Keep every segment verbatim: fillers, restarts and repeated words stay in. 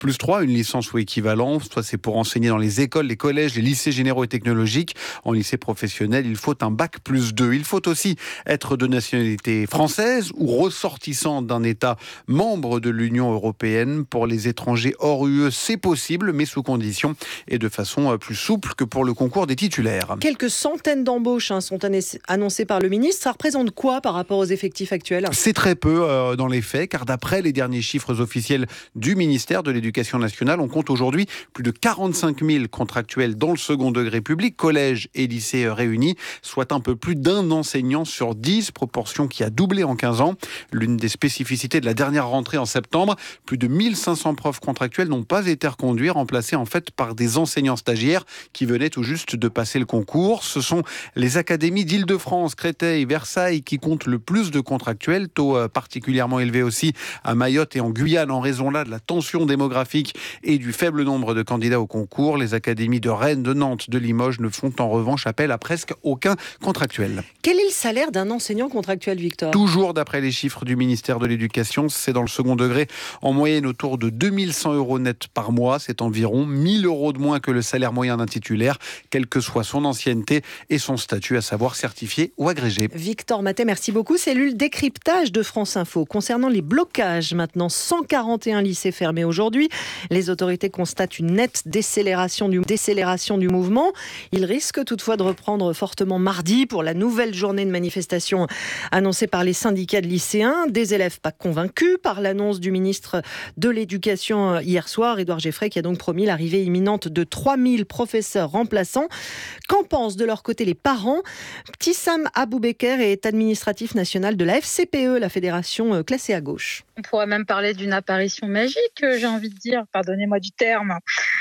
plus trois, une licence ou équivalent. Soit c'est pour enseigner dans les écoles, les collèges, les lycées généraux et technologiques. En lycée professionnel, il faut un bac plus deux. Il faut aussi être de nationalité française ou ressortissant d'un État membre de l'Union européenne. Pour les étrangers hors U E, c'est possible, mais sous condition et de façon plus souple que pour le concours des titulaires. Quelques centaines d'embauches hein, sont annoncées par le ministre. Ça représente quoi par rapport aux effectifs actuels ? C'est très peu euh, dans les faits, car d'après les derniers chiffres officiels du ministère de l'Éducation nationale, on compte aujourd'hui plus de quarante-cinq mille contractuels dans le second degré public, collège et lycée réunis, soit un peu plus d'un enseignant sur dix, proportion qui a doublé en quinze ans. L'une des spécificités de la dernière rentrée en septembre, plus de mille cinq cents profs contractuels n'ont pas été reconduits, remplacés en fait par des enseignants stagiaires qui venaient tout juste de passer le concours. Ce sont les académies d'Île-de-France, Créteil, Versailles qui comptent le plus de contractuels, taux particulièrement élevé aussi à Mayotte et en Guyane en raison là de la tension démographique et du faible nombre de candidats au concours. Les académies de Rennes, de Nantes, de Limoges ne font en revanche appel à presque aucun contractuel. Quel est le salaire d'un enseignant contractuel, Victor ? Toujours d'après les chiffres du ministère de l'Éducation, c'est dans le second degré en moyenne autour de deux mille cent euros net par mois. C'est environ mille euros de moins que le salaire moyen d'un titulaire, quelle que soit son ancienneté et son statut, à savoir certifié ou agrégé. Victor Matet, merci beaucoup. Cellule décryptage de France Info. Concernant les blocages, maintenant cent quarante et un lycées fermés aujourd'hui. Les autorités constatent une nette décélération du, décélération du mouvement. Il risque toutefois de reprendre fortement mardi pour la nouvelle journée de manifestation annoncée par les syndicats de lycéens. Des élèves pas convaincus par l'annonce du ministre de l'Éducation hier soir, Édouard Geffray, qui a donc promis l'arrivée imminente de trois mille professeurs remplaçants. Qu'en pensent de leur côté les parents ? Ptissam Aboubeker est administratif national de la F C P E, la fédération classée à gauche. On pourrait même parler d'une apparition magique, j'ai envie de dire, pardonnez-moi du terme.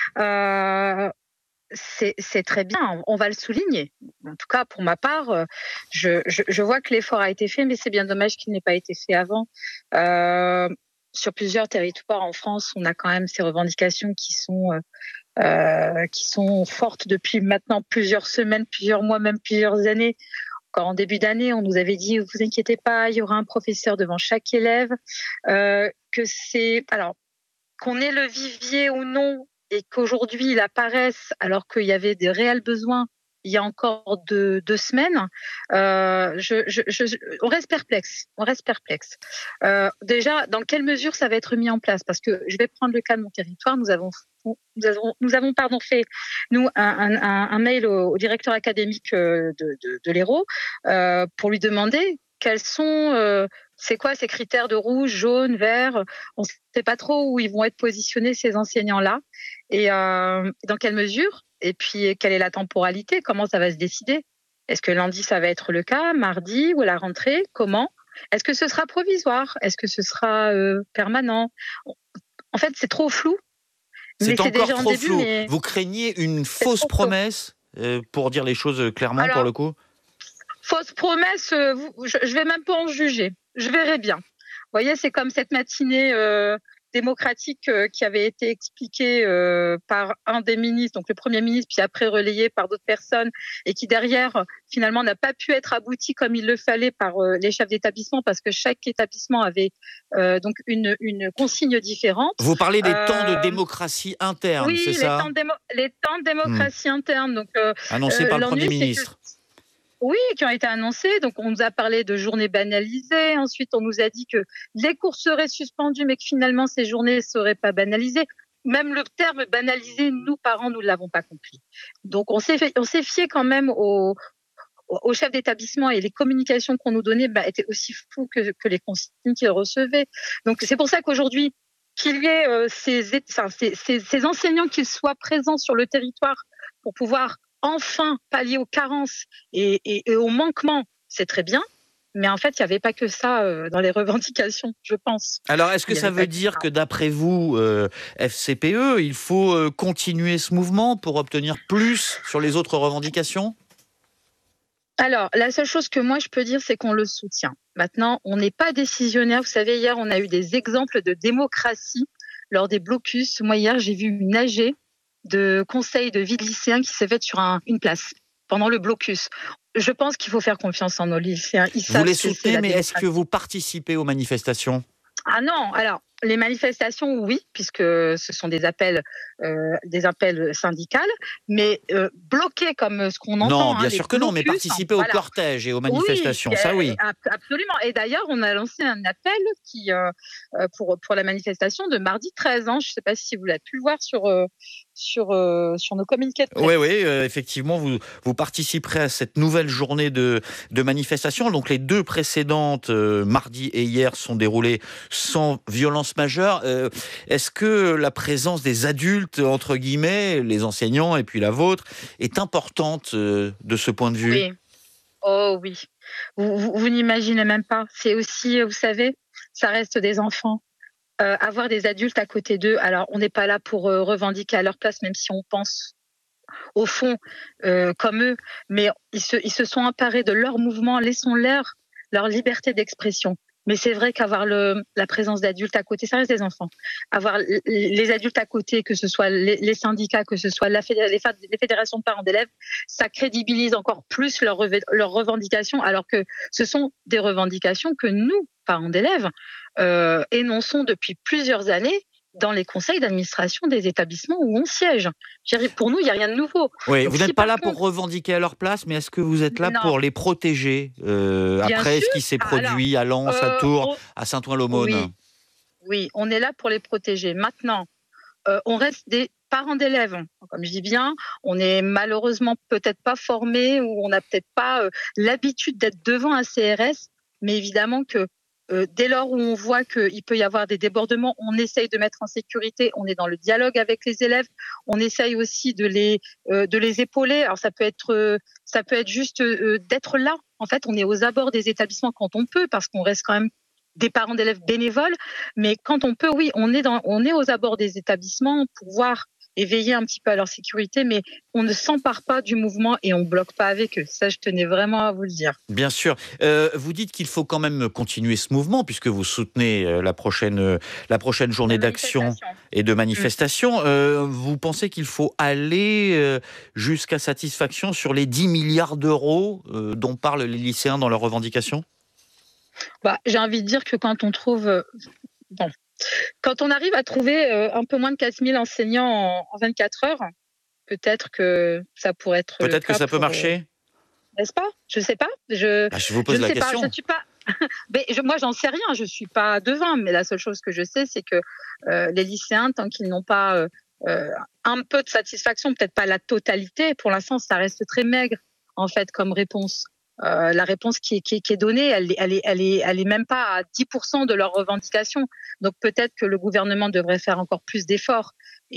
Euh, c'est, c'est très bien, on va le souligner. En tout cas, pour ma part, je, je, je vois que l'effort a été fait, mais c'est bien dommage qu'il n'ait pas été fait avant. Euh, sur plusieurs territoires en France, on a quand même ces revendications qui sont... Euh, qui sont fortes depuis maintenant plusieurs semaines, plusieurs mois, même plusieurs années. Encore en début d'année, on nous avait dit, vous inquiétez pas, il y aura un professeur devant chaque élève. Euh, que c'est, alors, qu'on ait le vivier ou non, et qu'aujourd'hui il apparaisse alors qu'il y avait des réels besoins il y a encore deux, deux semaines, euh, je, je, je, on reste perplexe. On reste perplexe. Euh, déjà, dans quelle mesure ça va être mis en place ? Parce que je vais prendre le cas de mon territoire. Nous avons, nous avons, nous avons pardon, fait nous un, un, un mail au, au directeur académique de, de, de l'E R O euh, pour lui demander quels sont, euh, c'est quoi ces critères de rouge, jaune, vert. On ne sait pas trop où ils vont être positionnés ces enseignants-là et euh, dans quelle mesure. Et puis, quelle est la temporalité ? Comment ça va se décider ? Est-ce que lundi, ça va être le cas ? Mardi ou à la rentrée ? Comment ? Est-ce que ce sera provisoire ? Est-ce que ce sera euh, permanent ? En fait, c'est trop flou. C'est mais encore c'est déjà trop en début, flou. mais... Vous craignez une fausse promesse, euh, pour dire les choses clairement, Alors, pour le coup ? Fausse promesse, euh, vous, je ne vais même pas en juger. Je verrai bien. Vous voyez, c'est comme cette matinée... Euh, démocratique euh, qui avait été expliqué euh, par un des ministres, donc le Premier ministre, puis après relayé par d'autres personnes, et qui derrière, finalement, n'a pas pu être abouti comme il le fallait par euh, les chefs d'établissement, parce que chaque établissement avait euh, donc une, une consigne différente. Vous parlez des euh, temps de démocratie interne, oui, c'est les ça ? temps de démo- les temps de démocratie hmm. interne. Donc, euh, annoncé par le Premier ministre. Oui, qui ont été annoncés. Donc, on nous a parlé de journées banalisées. Ensuite, on nous a dit que les cours seraient suspendus, mais que finalement, ces journées ne seraient pas banalisées. Même le terme banalisé, nous, parents, nous ne l'avons pas compris. Donc, on s'est, fait, on s'est fié quand même aux, aux chefs d'établissement et les communications qu'on nous donnait bah, étaient aussi floues que, que les consignes qu'ils recevaient. Donc, c'est pour ça qu'aujourd'hui, qu'il y ait euh, ces, enfin, ces, ces, ces enseignants qui soient présents sur le territoire pour pouvoir enfin pallier aux carences et, et, et aux manquements, c'est très bien. Mais en fait, il n'y avait pas que ça euh, dans les revendications, je pense. Alors, est-ce que ça veut dire que, d'après vous, euh, F C P E, il faut euh, continuer ce mouvement pour obtenir plus sur les autres revendications ? Alors, la seule chose que moi, je peux dire, c'est qu'on le soutient. Maintenant, on n'est pas décisionnaire. Vous savez, hier, on a eu des exemples de démocratie lors des blocus. Moi, hier, j'ai vu une A G de conseil de vie de lycéens qui s'est faite sur un, une place pendant le blocus. Je pense qu'il faut faire confiance en nos lycéens. Ils vous les soutenez, mais est-ce que vous participez aux manifestations ? Ah non, alors, les manifestations, oui, puisque ce sont des appels, euh, des appels syndicales, mais euh, bloqués comme ce qu'on entend. Non, bien hein, sûr que non, mais participer voilà. au cortège et aux manifestations, oui, ça oui. Absolument. Et d'ailleurs, on a lancé un appel qui, euh, pour, pour la manifestation de mardi treize. Hein. Je ne sais pas si vous l'avez pu le voir sur, euh, sur, euh, sur nos communiqués de presse. Oui, oui, euh, effectivement, vous, vous participerez à cette nouvelle journée de, de manifestation. Donc les deux précédentes, euh, mardi et hier, sont déroulées sans violence majeure. Euh, est-ce que la présence des adultes, entre guillemets, les enseignants et puis la vôtre, est importante euh, de ce point de vue ? Oui. Oh oui. Vous, vous, vous n'imaginez même pas. C'est aussi, vous savez, ça reste des enfants. Euh, avoir des adultes à côté d'eux. Alors, on n'est pas là pour euh, revendiquer à leur place, même si on pense au fond euh, comme eux, mais ils se, ils se sont emparés de leur mouvement, laissons-leur leur liberté d'expression. Mais c'est vrai qu'avoir le, la présence d'adultes à côté, ça reste des enfants. Avoir les adultes à côté, que ce soit les, les syndicats, que ce soit la fédé- les, les fédérations de parents d'élèves, ça crédibilise encore plus leurs leur revendications, alors que ce sont des revendications que nous, parents d'élèves, euh, énonçons depuis plusieurs années dans les conseils d'administration des établissements où on siège. Pour nous, il n'y a rien de nouveau. Oui, Donc, vous n'êtes si pas là contre... pour revendiquer à leur place, mais est-ce que vous êtes là non. pour les protéger euh, après sûr. ce qui s'est produit Alors, à Lens, euh, à Tours, on... à Saint-Ouen-l'Aumône ? Oui. oui, on est là pour les protéger. Maintenant, euh, on reste des parents d'élèves. Comme je dis bien, on n'est malheureusement peut-être pas formés ou on n'a peut-être pas euh, l'habitude d'être devant un C R S, mais évidemment que Euh, dès lors où on voit qu'il peut y avoir des débordements, on essaye de mettre en sécurité, on est dans le dialogue avec les élèves, on essaye aussi de les, euh, de les épauler. Alors ça peut être, euh, ça peut être juste euh, d'être là. En fait, on est aux abords des établissements quand on peut, parce qu'on reste quand même des parents d'élèves bénévoles. Mais quand on peut, oui, on est, dans, on est aux abords des établissements pour voir et veiller un petit peu à leur sécurité, mais on ne s'empare pas du mouvement et on ne bloque pas avec eux. Ça, je tenais vraiment à vous le dire. Bien sûr. Euh, vous dites qu'il faut quand même continuer ce mouvement, puisque vous soutenez euh, la, prochaine, euh, la prochaine journée d'action et de manifestation. Mmh. Euh, vous pensez qu'il faut aller euh, jusqu'à satisfaction sur les dix milliards d'euros euh, dont parlent les lycéens dans leurs revendications ? Bah, j'ai envie de dire que quand on trouve... Euh, bon. Quand on arrive à trouver euh, un peu moins de quatre mille enseignants en, en vingt-quatre heures, peut-être que ça pourrait être. Peut-être que ça peut pour, marcher. Euh, n'est-ce pas ? Je ne sais pas. Je, bah, je vous pose je la sais question. Pas, je suis pas. mais je, moi, j'en sais rien. Je ne suis pas devin. Mais la seule chose que je sais, c'est que euh, les lycéens, tant qu'ils n'ont pas euh, euh, un peu de satisfaction, peut-être pas la totalité, pour l'instant, ça reste très maigre en fait comme réponse. Euh, la réponse qui est, qui est, qui est donnée, elle, elle, est, elle, est, elle est même pas à dix pour cent de leurs revendications. Donc peut-être que le gouvernement devrait faire encore plus d'efforts.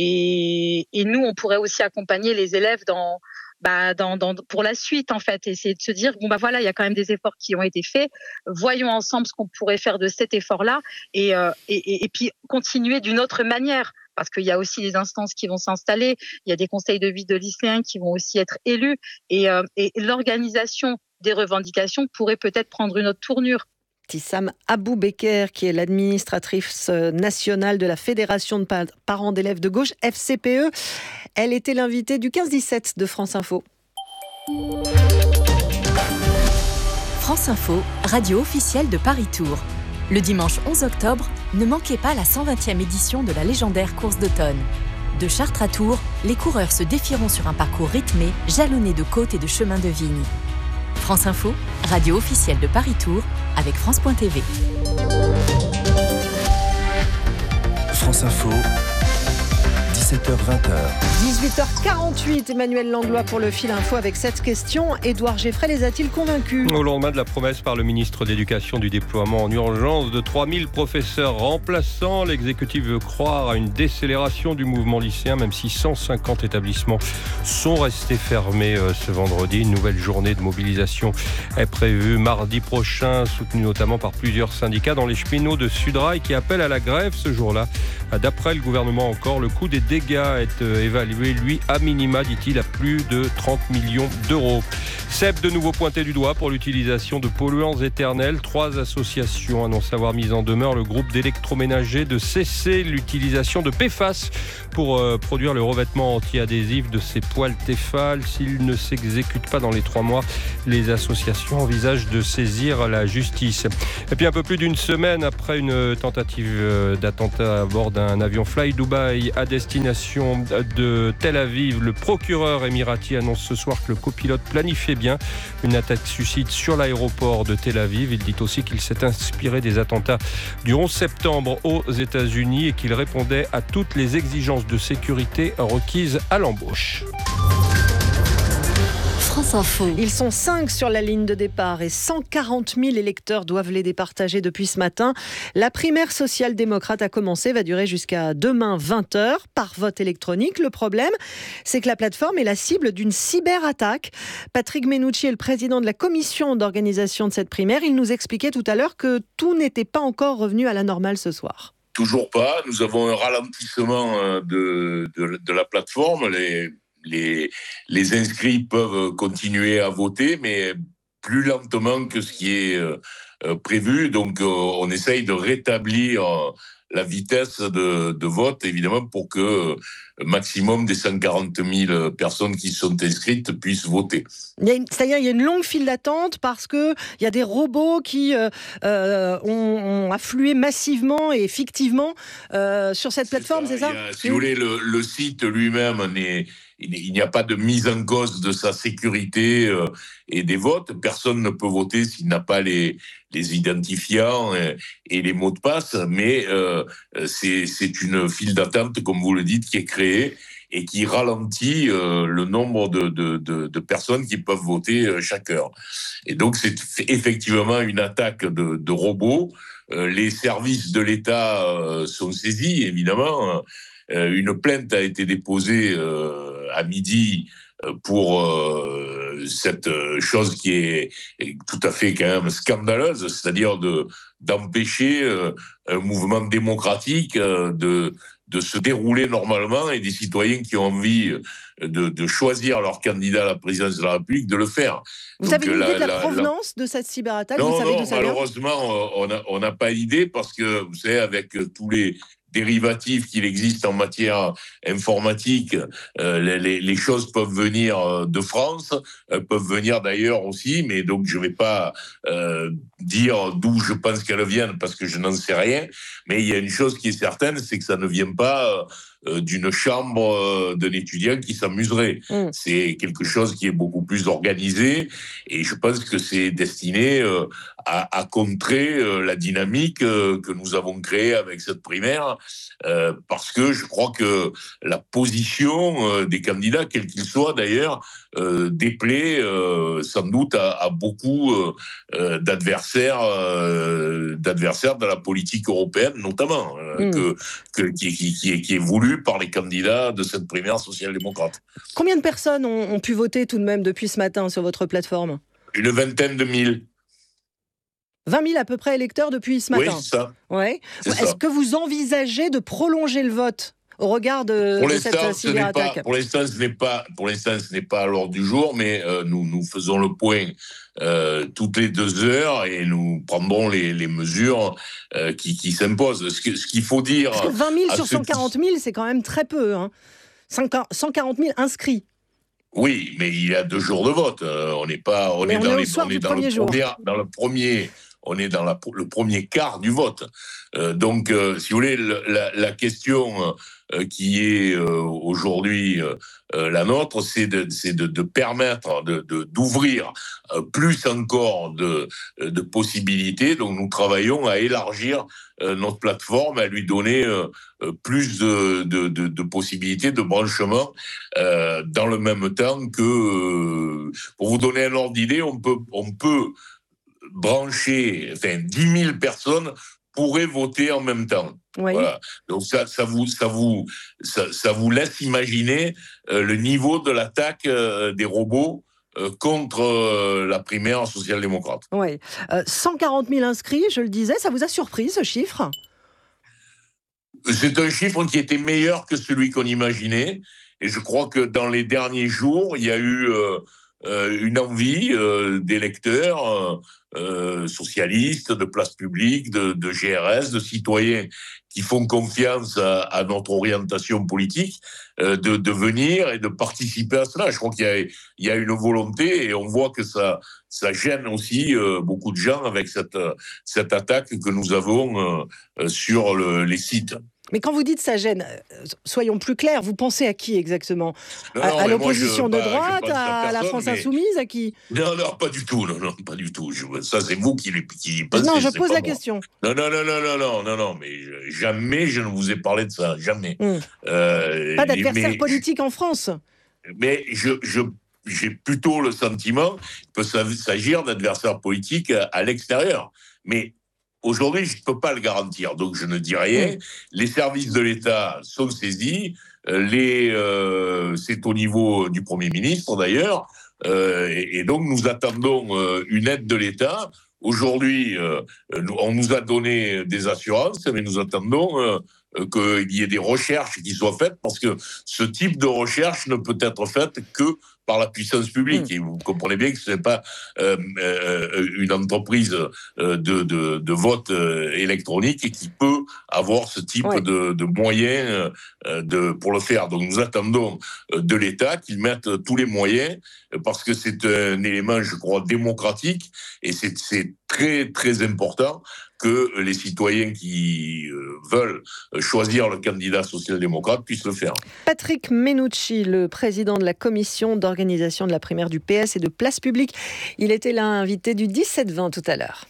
Et, et nous, on pourrait aussi accompagner les élèves dans, bah, dans, dans, pour la suite, en fait. Essayer de se dire, bon, bah voilà, il y a quand même des efforts qui ont été faits. Voyons ensemble ce qu'on pourrait faire de cet effort-là et, euh, et, et, et puis continuer d'une autre manière. Parce qu'il y a aussi des instances qui vont s'installer, il y a des conseils de vie de lycéens qui vont aussi être élus, et, euh, et l'organisation des revendications pourrait peut-être prendre une autre tournure. Tissam Aboubeker, qui est l'administratrice nationale de la Fédération de parents d'élèves de gauche, F C P E. Elle était l'invitée du quinze dix-sept de France Info. France Info, radio officielle de Paris-Tours. Le dimanche onze octobre, ne manquez pas la cent vingtième édition de la légendaire course d'automne. De Chartres à Tours, les coureurs se défieront sur un parcours rythmé, jalonné de côtes et de chemins de vigne. France Info, radio officielle de Paris-Tours, avec France point T V. France Info, dix-sept heures vingt. dix-huit heures quarante-huit, Emmanuel Langlois pour le fil info avec cette question. Édouard Geffray les a-t-il convaincus ? Au lendemain de la promesse par le ministre de l'Éducation du déploiement en urgence de trois mille professeurs remplaçants, l'exécutif veut croire à une décélération du mouvement lycéen, même si cent cinquante établissements sont restés fermés ce vendredi. Une nouvelle journée de mobilisation est prévue mardi prochain, soutenue notamment par plusieurs syndicats, dans les cheminots de Sudrail qui appellent à la grève ce jour-là. D'après le gouvernement encore, le coût des dégâts est évalué, lui, à minima, dit-il, à plus de trente millions d'euros. Seb, de nouveau pointé du doigt pour l'utilisation de polluants éternels. Trois associations annoncent avoir mis en demeure le groupe d'électroménagers de cesser l'utilisation de P F A S pour euh, produire le revêtement anti-adhésif de ces poêles Tefal. S'il ne s'exécute pas dans les trois mois, les associations envisagent de saisir la justice. Et puis un peu plus d'une semaine après une tentative d'attentat à bord d'un avion Fly Dubai à destination de Tel Aviv, le procureur émirati annonce ce soir que le copilote planifiait bien une attaque suicide sur l'aéroport de Tel Aviv. Il dit aussi qu'il s'est inspiré des attentats du onze septembre aux États-Unis et qu'il répondait à toutes les exigences de sécurité requises à l'embauche. France Info. Ils sont cinq sur la ligne de départ et cent quarante mille électeurs doivent les départager depuis ce matin. La primaire social-démocrate a commencé, va durer jusqu'à demain vingt heures par vote électronique. Le problème, c'est que la plateforme est la cible d'une cyberattaque. Patrick Menucci est le président de la commission d'organisation de cette primaire. Il nous expliquait tout à l'heure que tout n'était pas encore revenu à la normale ce soir. Toujours pas. Nous avons un ralentissement de, de, de la plateforme. Les... Les, les inscrits peuvent continuer à voter, mais plus lentement que ce qui est euh, prévu. Donc, euh, on essaye de rétablir euh, la vitesse de, de vote, évidemment, pour que euh, maximum des cent quarante mille personnes qui sont inscrites puissent voter. Il y a une, c'est-à-dire il y a une longue file d'attente parce qu'il y a des robots qui euh, euh, ont, ont afflué massivement et fictivement euh, sur cette plateforme, c'est ça, c'est ça a, Si vous voulez, le, le site lui-même n'est... Il n'y a pas de mise en cause de sa sécurité euh, et des votes. Personne ne peut voter s'il n'a pas les, les identifiants et, et les mots de passe. Mais euh, c'est, c'est une file d'attente, comme vous le dites, qui est créée et qui ralentit euh, le nombre de, de, de, de personnes qui peuvent voter euh, chaque heure. Et donc, c'est effectivement une attaque de, de robots. Euh, les services de l'État euh, sont saisis, évidemment. Euh, une plainte a été déposée euh, à midi pour euh, cette chose qui est, est tout à fait quand même scandaleuse, c'est-à-dire de, d'empêcher euh, un mouvement démocratique euh, de, de se dérouler normalement et des citoyens qui ont envie de, de choisir leur candidat à la présidence de la République de le faire. Vous Donc, avez une la, idée de la, la provenance la... de cette cyberattaque? Non, vous savez non, d'où ça malheureusement, on n'a on n'a pas idée parce que, vous savez, avec tous les dérivatifs qu'il existe en matière informatique, euh, les, les choses peuvent venir de France, euh, peuvent venir d'ailleurs aussi, mais donc je ne vais pas euh, dire d'où je pense qu'elles viennent parce que je n'en sais rien, mais il y a une chose qui est certaine, c'est que ça ne vient pas euh, d'une chambre euh, d'un étudiant qui s'amuserait. Mmh. C'est quelque chose qui est beaucoup plus organisé et je pense que c'est destiné euh, à, à contrer euh, la dynamique euh, que nous avons créée avec cette primaire. Euh, parce que je crois que la position euh, des candidats, quels qu'ils soient d'ailleurs, euh, déplaît euh, sans doute à, à beaucoup euh, d'adversaires, euh, d'adversaires de la politique européenne, notamment, euh, mmh. que, que, qui, qui, qui, est, qui est voulu par les candidats de cette primaire social-démocrate. Combien de personnes ont, ont pu voter tout de même depuis ce matin sur votre plateforme? Une vingtaine de mille. vingt mille à peu près électeurs depuis ce matin. Oui, c'est ça. Ouais. C'est Est-ce ça. que vous envisagez de prolonger le vote au regard de, pour de cette cyberattaque? Pour l'instant, ce n'est pas, pour l'instant, ce n'est pas à l'ordre du jour, mais euh, nous, nous faisons le point euh, toutes les deux heures et nous prendrons les, les mesures euh, qui, qui s'imposent. Ce, que, ce qu'il faut dire... Parce que vingt mille sur cent quarante mille, c'est quand même très peu. Hein. cent quarante mille inscrits. Oui, mais il y a deux jours de vote. Euh, on n'est pas, on mais est on dans est les, on est dans le premier, dans le premier, on est dans la, le premier quart du vote. Euh, donc, euh, si vous voulez, le, la, la question euh, qui est euh, aujourd'hui euh, la nôtre, c'est de, c'est de, de permettre de, de, d'ouvrir euh, plus encore de, de possibilités. Donc, nous travaillons à élargir euh, notre plateforme, à lui donner euh, plus de, de, de, de possibilités de branchement euh, dans le même temps que, euh, pour vous donner un ordre d'idée, on peut, on peut brancher, enfin, dix mille personnes pourraient voter en même temps. Oui. Voilà. Donc ça, ça vous, ça vous, ça, ça vous laisse imaginer euh, le niveau de l'attaque euh, des robots euh, contre euh, la primaire social-démocrate. Oui. Euh, cent quarante mille inscrits, je le disais, ça vous a surpris ce chiffre ? C'est un chiffre qui était meilleur que celui qu'on imaginait. Et je crois que dans les derniers jours, il y a eu euh, euh, une envie euh, d'électeurs euh, euh, socialistes, de place publique, de, de G R S, de citoyens qui font confiance à, à notre orientation politique, euh, de, de venir et de participer à cela. Je crois qu'il y a, il y a une volonté et on voit que ça, ça gêne aussi euh, beaucoup de gens avec cette, cette attaque que nous avons euh, sur le, les sites. Mais quand vous dites ça gêne, soyons plus clairs, vous pensez à qui exactement ? Non, À, non, à mais l'opposition moi, de je- bah, droite, je pense à à la personne, France mais- insoumise, à qui ? Non, non, pas du tout, non, non, pas du tout. Je- ça, c'est vous qui, qui pensez. Non, je c'est pose pas la moi. question. Non, non, non, non, non, non, non, non, mais je- jamais je ne vous ai parlé de ça, jamais. Hum. Euh, Pas d'adversaire mais- politique en France. Mais je, je, j'ai plutôt le sentiment qu'il peut s'agir d'adversaires politiques à, à l'extérieur. Mais aujourd'hui, je ne peux pas le garantir, donc je ne dis rien. Mm. Les services de l'État sont saisis. Euh, Les, euh, c'est au niveau du Premier ministre, d'ailleurs. Euh, et, et donc, nous attendons euh, une aide de l'État. Aujourd'hui, euh, nous- on nous a donné des assurances, mais nous attendons euh, euh, qu'il y ait des recherches qui soient faites, parce que ce type de recherche ne peut être faite que par la puissance publique. Mmh. Et vous comprenez bien que ce n'est pas euh, euh, une entreprise euh, de, de, de vote euh, électronique qui peut avoir ce type Ouais. de, de moyens euh, de, pour le faire. Donc nous attendons euh, de l'État qu'il mette tous les moyens, euh, parce que c'est un élément, je crois, démocratique, et c'est, c'est très, très important que les citoyens qui euh, veulent choisir le candidat social-démocrate puissent le faire. Patrick Menucci, le président de la commission d'organisation de la primaire du P S et de Place Publique. Il était là, invité du dix-sept vingt tout à l'heure.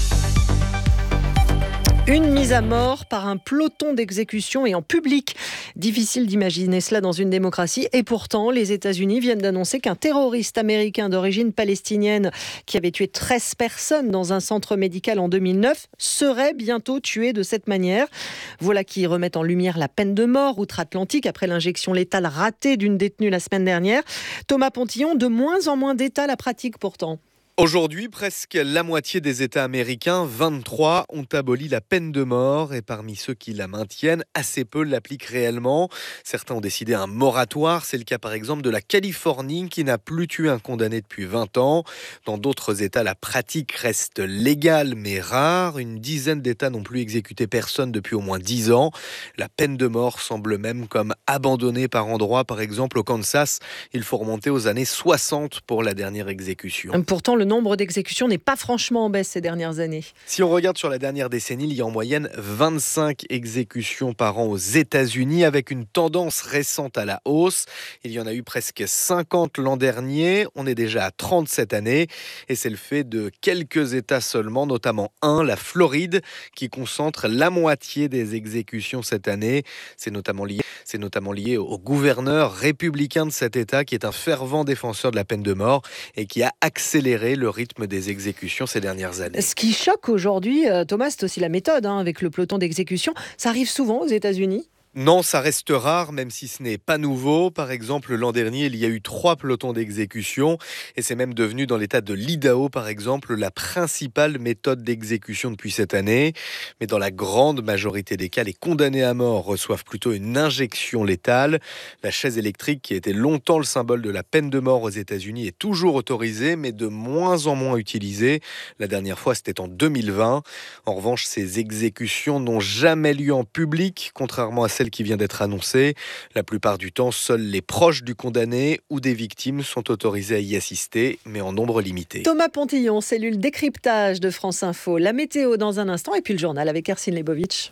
Une mise à mort par un peloton d'exécution et en public. Difficile d'imaginer cela dans une démocratie. Et pourtant, les États-Unis viennent d'annoncer qu'un terroriste américain d'origine palestinienne qui avait tué treize personnes dans un centre médical en deux mille neuf serait bientôt tué de cette manière. Voilà qui remet en lumière la peine de mort outre-Atlantique après l'injection létale ratée d'une détenue la semaine dernière. Thomas Pontillon, de moins en moins d'États la pratiquent pourtant. Aujourd'hui, presque la moitié des États américains, vingt-trois, ont aboli la peine de mort et parmi ceux qui la maintiennent, assez peu l'appliquent réellement. Certains ont décidé un moratoire, c'est le cas par exemple de la Californie qui n'a plus tué un condamné depuis vingt ans. Dans d'autres États, la pratique reste légale mais rare. Une dizaine d'États n'ont plus exécuté personne depuis au moins dix ans. La peine de mort semble même comme abandonnée par endroits. Par exemple, au Kansas, il faut remonter aux années soixante pour la dernière exécution. Pourtant, le nombre d'exécutions n'est pas franchement en baisse ces dernières années. Si on regarde sur la dernière décennie, il y a en moyenne vingt-cinq exécutions par an aux États-Unis, avec une tendance récente à la hausse. Il y en a eu presque cinquante l'an dernier. On est déjà à trente cette année. Et c'est le fait de quelques États seulement, notamment un, la Floride, qui concentre la moitié des exécutions cette année. C'est notamment lié, c'est notamment lié au gouverneur républicain de cet État, qui est un fervent défenseur de la peine de mort et qui a accéléré le rythme des exécutions ces dernières années. Ce qui choque aujourd'hui, Thomas, c'est aussi la méthode hein, avec le peloton d'exécution. Ça arrive souvent aux États-Unis ? Non, ça reste rare, même si ce n'est pas nouveau. Par exemple, l'an dernier, il y a eu trois pelotons d'exécution et c'est même devenu, dans l'état de l'Idaho, par exemple, la principale méthode d'exécution depuis cette année. Mais dans la grande majorité des cas, les condamnés à mort reçoivent plutôt une injection létale. La chaise électrique, qui était longtemps le symbole de la peine de mort aux États-Unis, est toujours autorisée, mais de moins en moins utilisée. La dernière fois, c'était en deux mille vingt. En revanche, ces exécutions n'ont jamais lieu en public, contrairement à celle qui vient d'être annoncée. La plupart du temps, seuls les proches du condamné ou des victimes sont autorisés à y assister, mais en nombre limité. Thomas Pontillon, cellule décryptage de France Info. La météo dans un instant et puis le journal avec Ercine Lebovitch.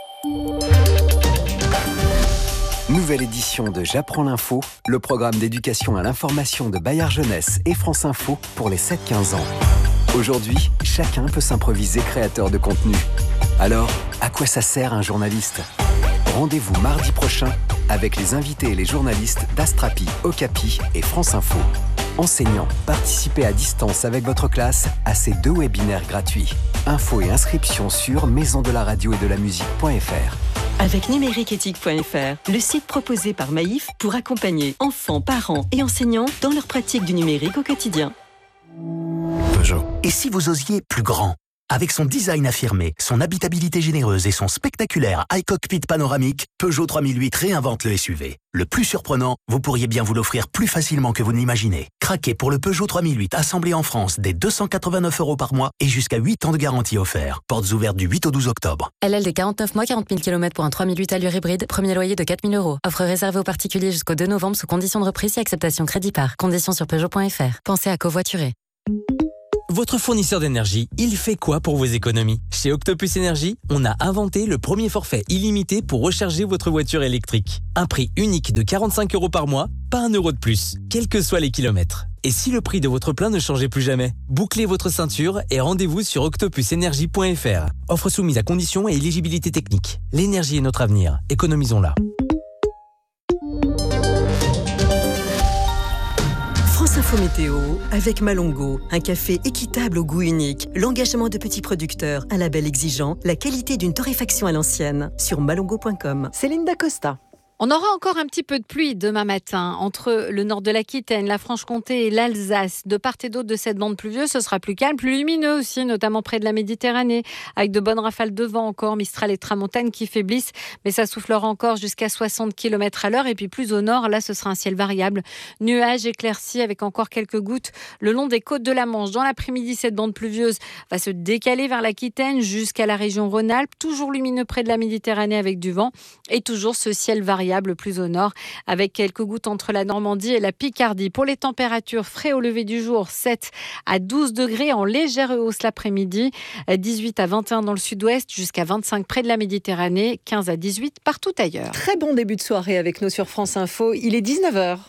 Nouvelle édition de J'apprends l'info, le programme d'éducation à l'information de Bayard Jeunesse et France Info pour les sept quinze ans. Aujourd'hui, chacun peut s'improviser créateur de contenu. Alors, à quoi ça sert un journaliste ? Rendez-vous mardi prochain avec les invités et les journalistes d'Astrapi, Okapi et France Info. Enseignants, participez à distance avec votre classe à ces deux webinaires gratuits. Infos et inscriptions sur maison de la radio et de la musique point f r. Avec numériqueéthique point f r, le site proposé par Maïf pour accompagner enfants, parents et enseignants dans leur pratique du numérique au quotidien. Peugeot. Et si vous osiez plus grand ? Avec son design affirmé, son habitabilité généreuse et son spectaculaire iCockpit panoramique, Peugeot trois mille huit réinvente le S U V. Le plus surprenant, vous pourriez bien vous l'offrir plus facilement que vous ne l'imaginez. Craquez pour le Peugeot trois mille huit assemblé en France dès deux cent quatre-vingt-neuf euros par mois et jusqu'à huit ans de garantie offert. Portes ouvertes du huit au douze octobre. L L D quarante-neuf mois, quarante mille kilomètres pour un trois mille huit allure hybride. Premier loyer de quatre mille euros. Offre réservée aux particuliers jusqu'au deux novembre sous conditions de reprise et acceptation crédit par. Conditions sur Peugeot point F R. Pensez à covoiturer. Votre fournisseur d'énergie, il fait quoi pour vos économies ? Chez Octopus Énergie, on a inventé le premier forfait illimité pour recharger votre voiture électrique. Un prix unique de quarante-cinq euros par mois, pas un euro de plus, quels que soient les kilomètres. Et si le prix de votre plein ne changeait plus jamais ? Bouclez votre ceinture et rendez-vous sur octopus énergie point F R. Offre soumise à conditions et éligibilité technique. L'énergie est notre avenir, économisons-la. France Info Météo avec Malongo, un café équitable au goût unique, l'engagement de petits producteurs, un label exigeant, la qualité d'une torréfaction à l'ancienne sur malongo point com. Céline Dacosta. On aura encore un petit peu de pluie demain matin entre le nord de l'Aquitaine, la Franche-Comté et l'Alsace. De part et d'autre de cette bande pluvieuse, ce sera plus calme, plus lumineux aussi, notamment près de la Méditerranée, avec de bonnes rafales de vent encore, Mistral et Tramontane qui faiblissent, mais ça soufflera encore jusqu'à soixante kilomètres à l'heure. Et puis plus au nord, là, ce sera un ciel variable, nuages éclaircis avec encore quelques gouttes le long des côtes de la Manche. Dans l'après-midi, cette bande pluvieuse va se décaler vers l'Aquitaine jusqu'à la région Rhône-Alpes, toujours lumineux près de la Méditerranée avec du vent et toujours ce ciel variable plus au nord, avec quelques gouttes entre la Normandie et la Picardie. Pour les températures, frais au lever du jour, sept à douze degrés en légère hausse l'après-midi, dix-huit à vingt et un dans le sud-ouest, jusqu'à vingt-cinq près de la Méditerranée, quinze à dix-huit partout ailleurs. Très bon début de soirée avec nous sur France Info, il est dix-neuf heures.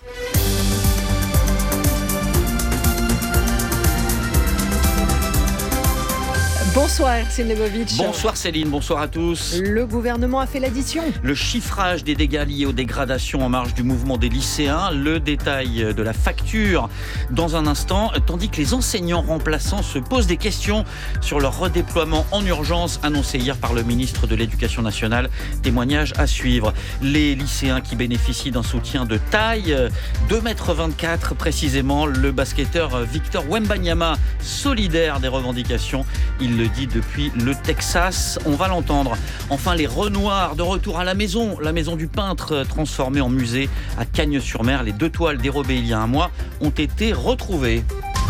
Bonsoir Ersin Lebovic. Bonsoir Céline, bonsoir à tous. Le gouvernement a fait l'addition. Le chiffrage des dégâts liés aux dégradations en marge du mouvement des lycéens, le détail de la facture dans un instant, tandis que les enseignants remplaçants se posent des questions sur leur redéploiement en urgence annoncé hier par le ministre de l'Éducation nationale. Témoignage à suivre. Les lycéens qui bénéficient d'un soutien de taille, deux mètres vingt-quatre précisément, le basketteur Victor Wembanyama, solidaire des revendications, il le dit depuis le Texas, on va l'entendre. Enfin, les Renoirs de retour à la maison, la maison du peintre transformée en musée à Cagnes-sur-Mer. Les deux toiles dérobées il y a un mois ont été retrouvées.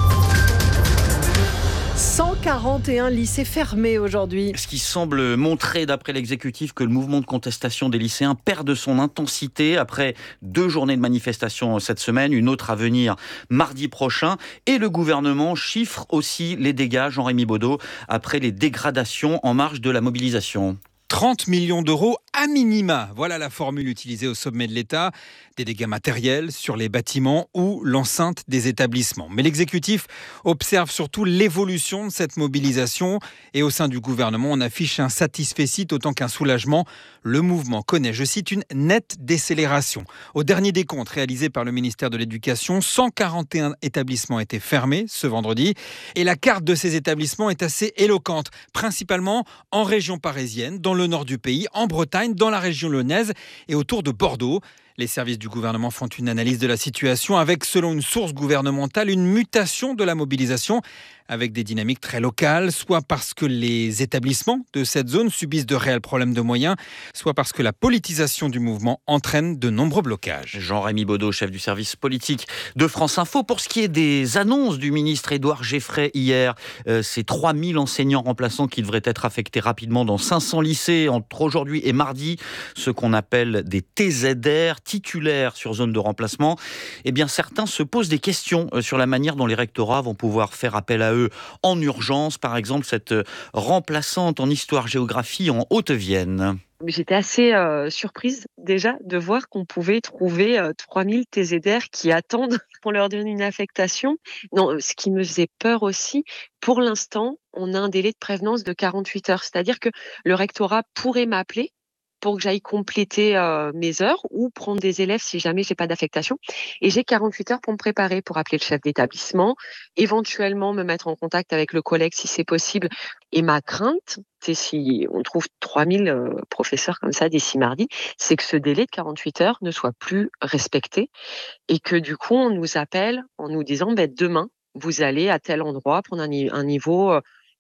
cent quarante et un lycées fermés aujourd'hui. Ce qui semble montrer, d'après l'exécutif, que le mouvement de contestation des lycéens perd de son intensité après deux journées de manifestation cette semaine, une autre à venir mardi prochain. Et le gouvernement chiffre aussi les dégâts, Jean-Rémy Baudot, après les dégradations en marge de la mobilisation. trente millions d'euros à minima. Voilà la formule utilisée au sommet de l'État. Des dégâts matériels sur les bâtiments ou l'enceinte des établissements. Mais l'exécutif observe surtout l'évolution de cette mobilisation. Et au sein du gouvernement, on affiche un satisfecit autant qu'un soulagement. Le mouvement connaît, je cite, une nette décélération. Au dernier décompte réalisé par le ministère de l'Éducation, cent quarante et un établissements étaient fermés ce vendredi. Et la carte de ces établissements est assez éloquente, principalement en région parisienne, dans le nord du pays, en Bretagne, dans la région lyonnaise et autour de Bordeaux. Les services du gouvernement font une analyse de la situation avec, selon une source gouvernementale, une mutation de la mobilisation avec des dynamiques très locales, soit parce que les établissements de cette zone subissent de réels problèmes de moyens, soit parce que la politisation du mouvement entraîne de nombreux blocages. Jean-Rémy Baudot, chef du service politique de France Info. Pour ce qui est des annonces du ministre Édouard Geffray hier, euh, c'est trois mille enseignants remplaçants qui devraient être affectés rapidement dans cinq cents lycées entre aujourd'hui et mardi, ce qu'on appelle des T Z R, titulaires sur zone de remplacement. Eh bien, certains se posent des questions sur la manière dont les rectorats vont pouvoir faire appel à eux en urgence. Par exemple, cette remplaçante en histoire-géographie en Haute-Vienne. J'étais assez euh, surprise déjà de voir qu'on pouvait trouver euh, trois mille T Z R qui attendent qu'on leur donne une affectation. Non, ce qui me faisait peur aussi, pour l'instant, on a un délai de prévenance de quarante-huit heures. C'est-à-dire que le rectorat pourrait m'appeler pour que j'aille compléter euh, mes heures ou prendre des élèves si jamais j'ai pas d'affectation. Et j'ai quarante-huit heures pour me préparer, pour appeler le chef d'établissement, éventuellement me mettre en contact avec le collègue si c'est possible. Et ma crainte, c'est si on trouve trois mille euh, professeurs comme ça d'ici mardi, c'est que ce délai de quarante-huit heures ne soit plus respecté et que du coup on nous appelle en nous disant ben, demain vous allez à tel endroit prendre un, un niveau euh,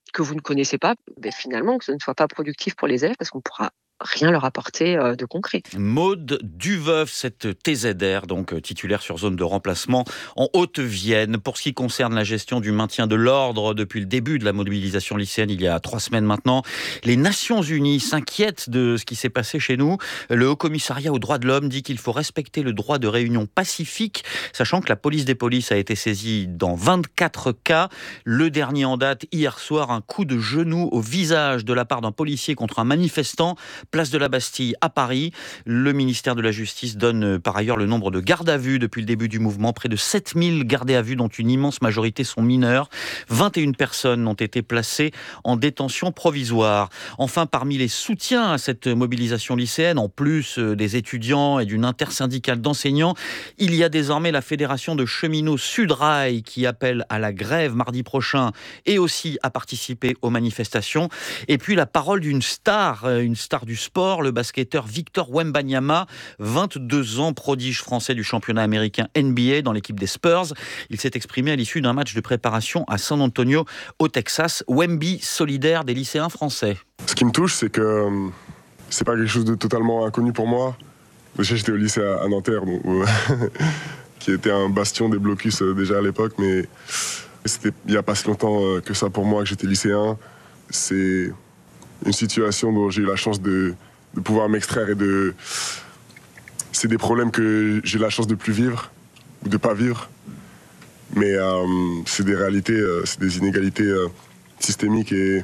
que vous ne connaissez pas, ben finalement, que ce ne soit pas productif pour les élèves parce qu'on pourra rien leur apporter de concret. Maude Duveuf, cette T Z R, donc titulaire sur zone de remplacement en Haute-Vienne. Pour ce qui concerne la gestion du maintien de l'ordre depuis le début de la mobilisation lycéenne, il y a trois semaines maintenant, les Nations Unies s'inquiètent de ce qui s'est passé chez nous. Le Haut-Commissariat aux droits de l'homme dit qu'il faut respecter le droit de réunion pacifique, sachant que la police des polices a été saisie dans vingt-quatre cas. Le dernier en date, hier soir, un coup de genou au visage de la part d'un policier contre un manifestant, place de la Bastille à Paris. Le ministère de la Justice donne par ailleurs le nombre de gardes à vue depuis le début du mouvement. Près de sept mille gardés à vue, dont une immense majorité sont mineurs. vingt et une personnes ont été placées en détention provisoire. Enfin, parmi les soutiens à cette mobilisation lycéenne, en plus des étudiants et d'une intersyndicale d'enseignants, il y a désormais la Fédération de cheminots Sudrail qui appelle à la grève mardi prochain et aussi à participer aux manifestations. Et puis la parole d'une star, une star du sport, le basketteur Victor Wembanyama, vingt-deux ans, prodige français du championnat américain N B A dans l'équipe des Spurs. Il s'est exprimé à l'issue d'un match de préparation à San Antonio, au Texas. Wemby, solidaire des lycéens français. Ce qui me touche, c'est que c'est pas quelque chose de totalement inconnu pour moi. Déjà, j'étais au lycée à Nanterre, donc, euh, qui était un bastion des blocus euh, déjà à l'époque, mais c'était il n'y a pas si longtemps euh, que ça pour moi, que j'étais lycéen. C'est une situation dont j'ai eu la chance de, de pouvoir m'extraire et de... C'est des problèmes que j'ai la chance de plus vivre ou de pas vivre, mais euh, c'est des réalités, euh, c'est des inégalités euh, systémiques et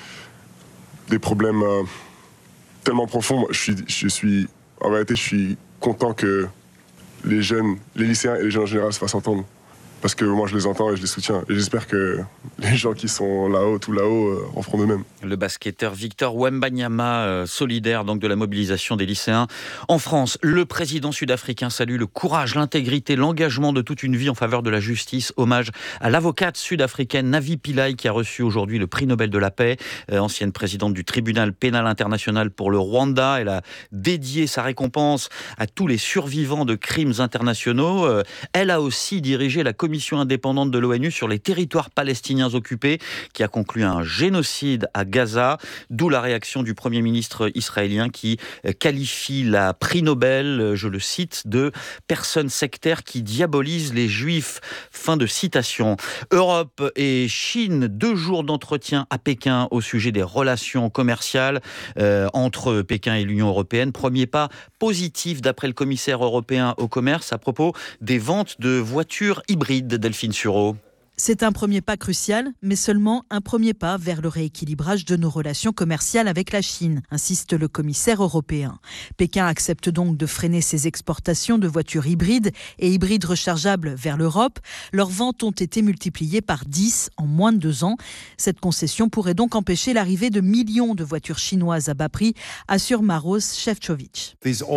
des problèmes euh, tellement profonds. Je suis, je suis, en vérité, je suis content que les jeunes, les lycéens et les jeunes en général se fassent entendre. Parce que moi, je les entends et je les soutiens. Et j'espère que les gens qui sont là-haut, tout là-haut, euh, en feront de même. Le basketteur Victor Wembanyama, euh, solidaire donc de la mobilisation des lycéens. En France, le président sud-africain salue le courage, l'intégrité, l'engagement de toute une vie en faveur de la justice. Hommage à l'avocate sud-africaine Navi Pillay qui a reçu aujourd'hui le prix Nobel de la paix. Euh, ancienne présidente du tribunal pénal international pour le Rwanda. Elle a dédié sa récompense à tous les survivants de crimes internationaux. Euh, elle a aussi dirigé la commission commission indépendante de l'ONU sur les territoires palestiniens occupés qui a conclu un génocide à Gaza, d'où la réaction du Premier ministre israélien qui qualifie la prix Nobel, je le cite, de personnes sectaires qui diabolisent les Juifs. Fin de citation. Europe et Chine, deux jours d'entretien à Pékin au sujet des relations commerciales euh, entre Pékin et l'Union européenne. Premier pas positif d'après le commissaire européen au commerce à propos des ventes de voitures hybrides. Delphine Sureau. C'est un premier pas crucial, mais seulement un premier pas vers le rééquilibrage de nos relations commerciales avec la Chine, insiste le commissaire européen. Pékin accepte donc de freiner ses exportations de voitures hybrides et hybrides rechargeables vers l'Europe. Leurs ventes ont été multipliées par dix en moins de deux ans. Cette concession pourrait donc empêcher l'arrivée de millions de voitures chinoises à bas prix, assure Maros Šefčovič.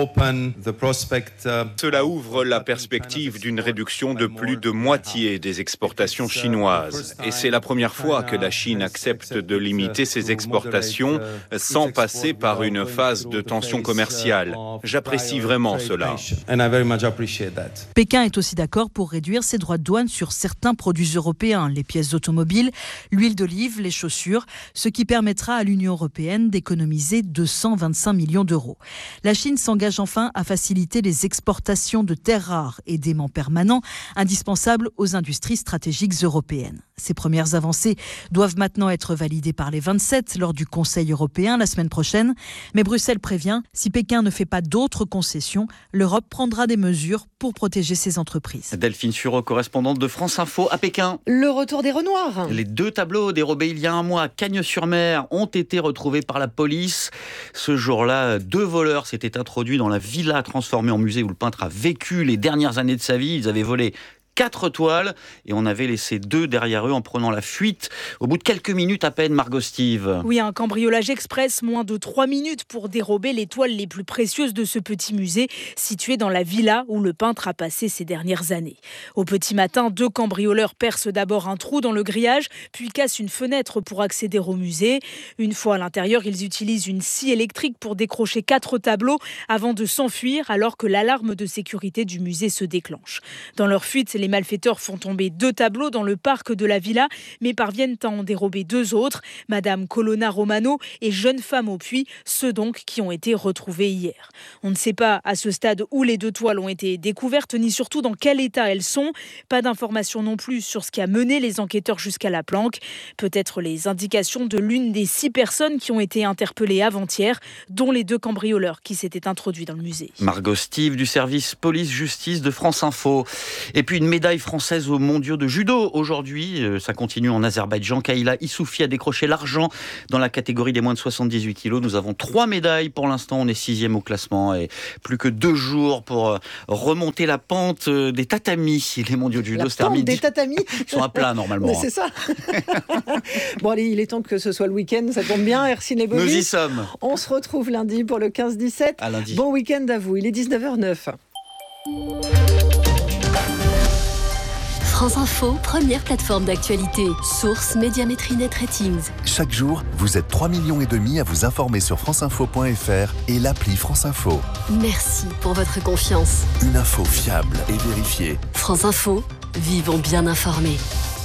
Cela ouvre la perspective d'une réduction de plus de moitié des exportations chinoise. Et c'est la première fois que la Chine accepte de limiter ses exportations sans passer par une phase de tension commerciale. J'apprécie vraiment cela. Pékin est aussi d'accord pour réduire ses droits de douane sur certains produits européens, les pièces automobiles, l'huile d'olive, les chaussures, ce qui permettra à l'Union européenne d'économiser deux cent vingt-cinq millions d'euros. La Chine s'engage enfin à faciliter les exportations de terres rares et d'aimants permanents indispensables aux industries stratégiques européennes. Ces premières avancées doivent maintenant être validées par les vingt-sept lors du Conseil européen la semaine prochaine. Mais Bruxelles prévient, si Pékin ne fait pas d'autres concessions, l'Europe prendra des mesures pour protéger ses entreprises. Delphine Sureau, correspondante de France Info à Pékin. Le retour des Renoirs. Les deux tableaux dérobés il y a un mois à Cagnes-sur-Mer ont été retrouvés par la police. Ce jour-là, deux voleurs s'étaient introduits dans la villa transformée en musée où le peintre a vécu les dernières années de sa vie. Ils avaient volé quatre toiles et on avait laissé deux derrière eux en prenant la fuite. Au bout de quelques minutes à peine, Margot Steve. Oui, un cambriolage express, moins de trois minutes pour dérober les toiles les plus précieuses de ce petit musée situé dans la villa où le peintre a passé ses dernières années. Au petit matin, deux cambrioleurs percent d'abord un trou dans le grillage, puis cassent une fenêtre pour accéder au musée. Une fois à l'intérieur, ils utilisent une scie électrique pour décrocher quatre tableaux avant de s'enfuir alors que l'alarme de sécurité du musée se déclenche. Dans leur fuite, Les malfaiteurs font tomber deux tableaux dans le parc de la villa, mais parviennent à en dérober deux autres. Madame Colonna Romano et jeune femme au puits, ceux donc qui ont été retrouvés hier. On ne sait pas à ce stade où les deux toiles ont été découvertes, ni surtout dans quel état elles sont. Pas d'informations non plus sur ce qui a mené les enquêteurs jusqu'à la planque. Peut-être les indications de l'une des six personnes qui ont été interpellées avant-hier, dont les deux cambrioleurs qui s'étaient introduits dans le musée. Margot Steve du service police-justice de France Info. Et puis une médaille française aux mondiaux de judo aujourd'hui. Ça continue en Azerbaïdjan. Kayla Issoufi a décroché l'argent dans la catégorie des moins de soixante-dix-huit kilos. Nous avons trois médailles pour l'instant. On est sixième au classement et plus que deux jours pour remonter la pente des tatamis. Les mondiaux de judo la se terminent. Des tatamis. Ils sont à plat normalement. Mais c'est ça. Bon allez, il est temps que ce soit le week-end. Ça tombe bien. Ercine et Bobby. Nous y sommes. On se retrouve lundi pour le quinze dix-sept. À lundi. Bon week-end à vous. Il est dix-neuf heures neuf. France Info, première plateforme d'actualité. Source Médiamétrie Net Ratings. Chaque jour, vous êtes trois millions et demi à vous informer sur franceinfo point f r et l'appli France Info. Merci pour votre confiance. Une info fiable et vérifiée. France Info, vivons bien informés.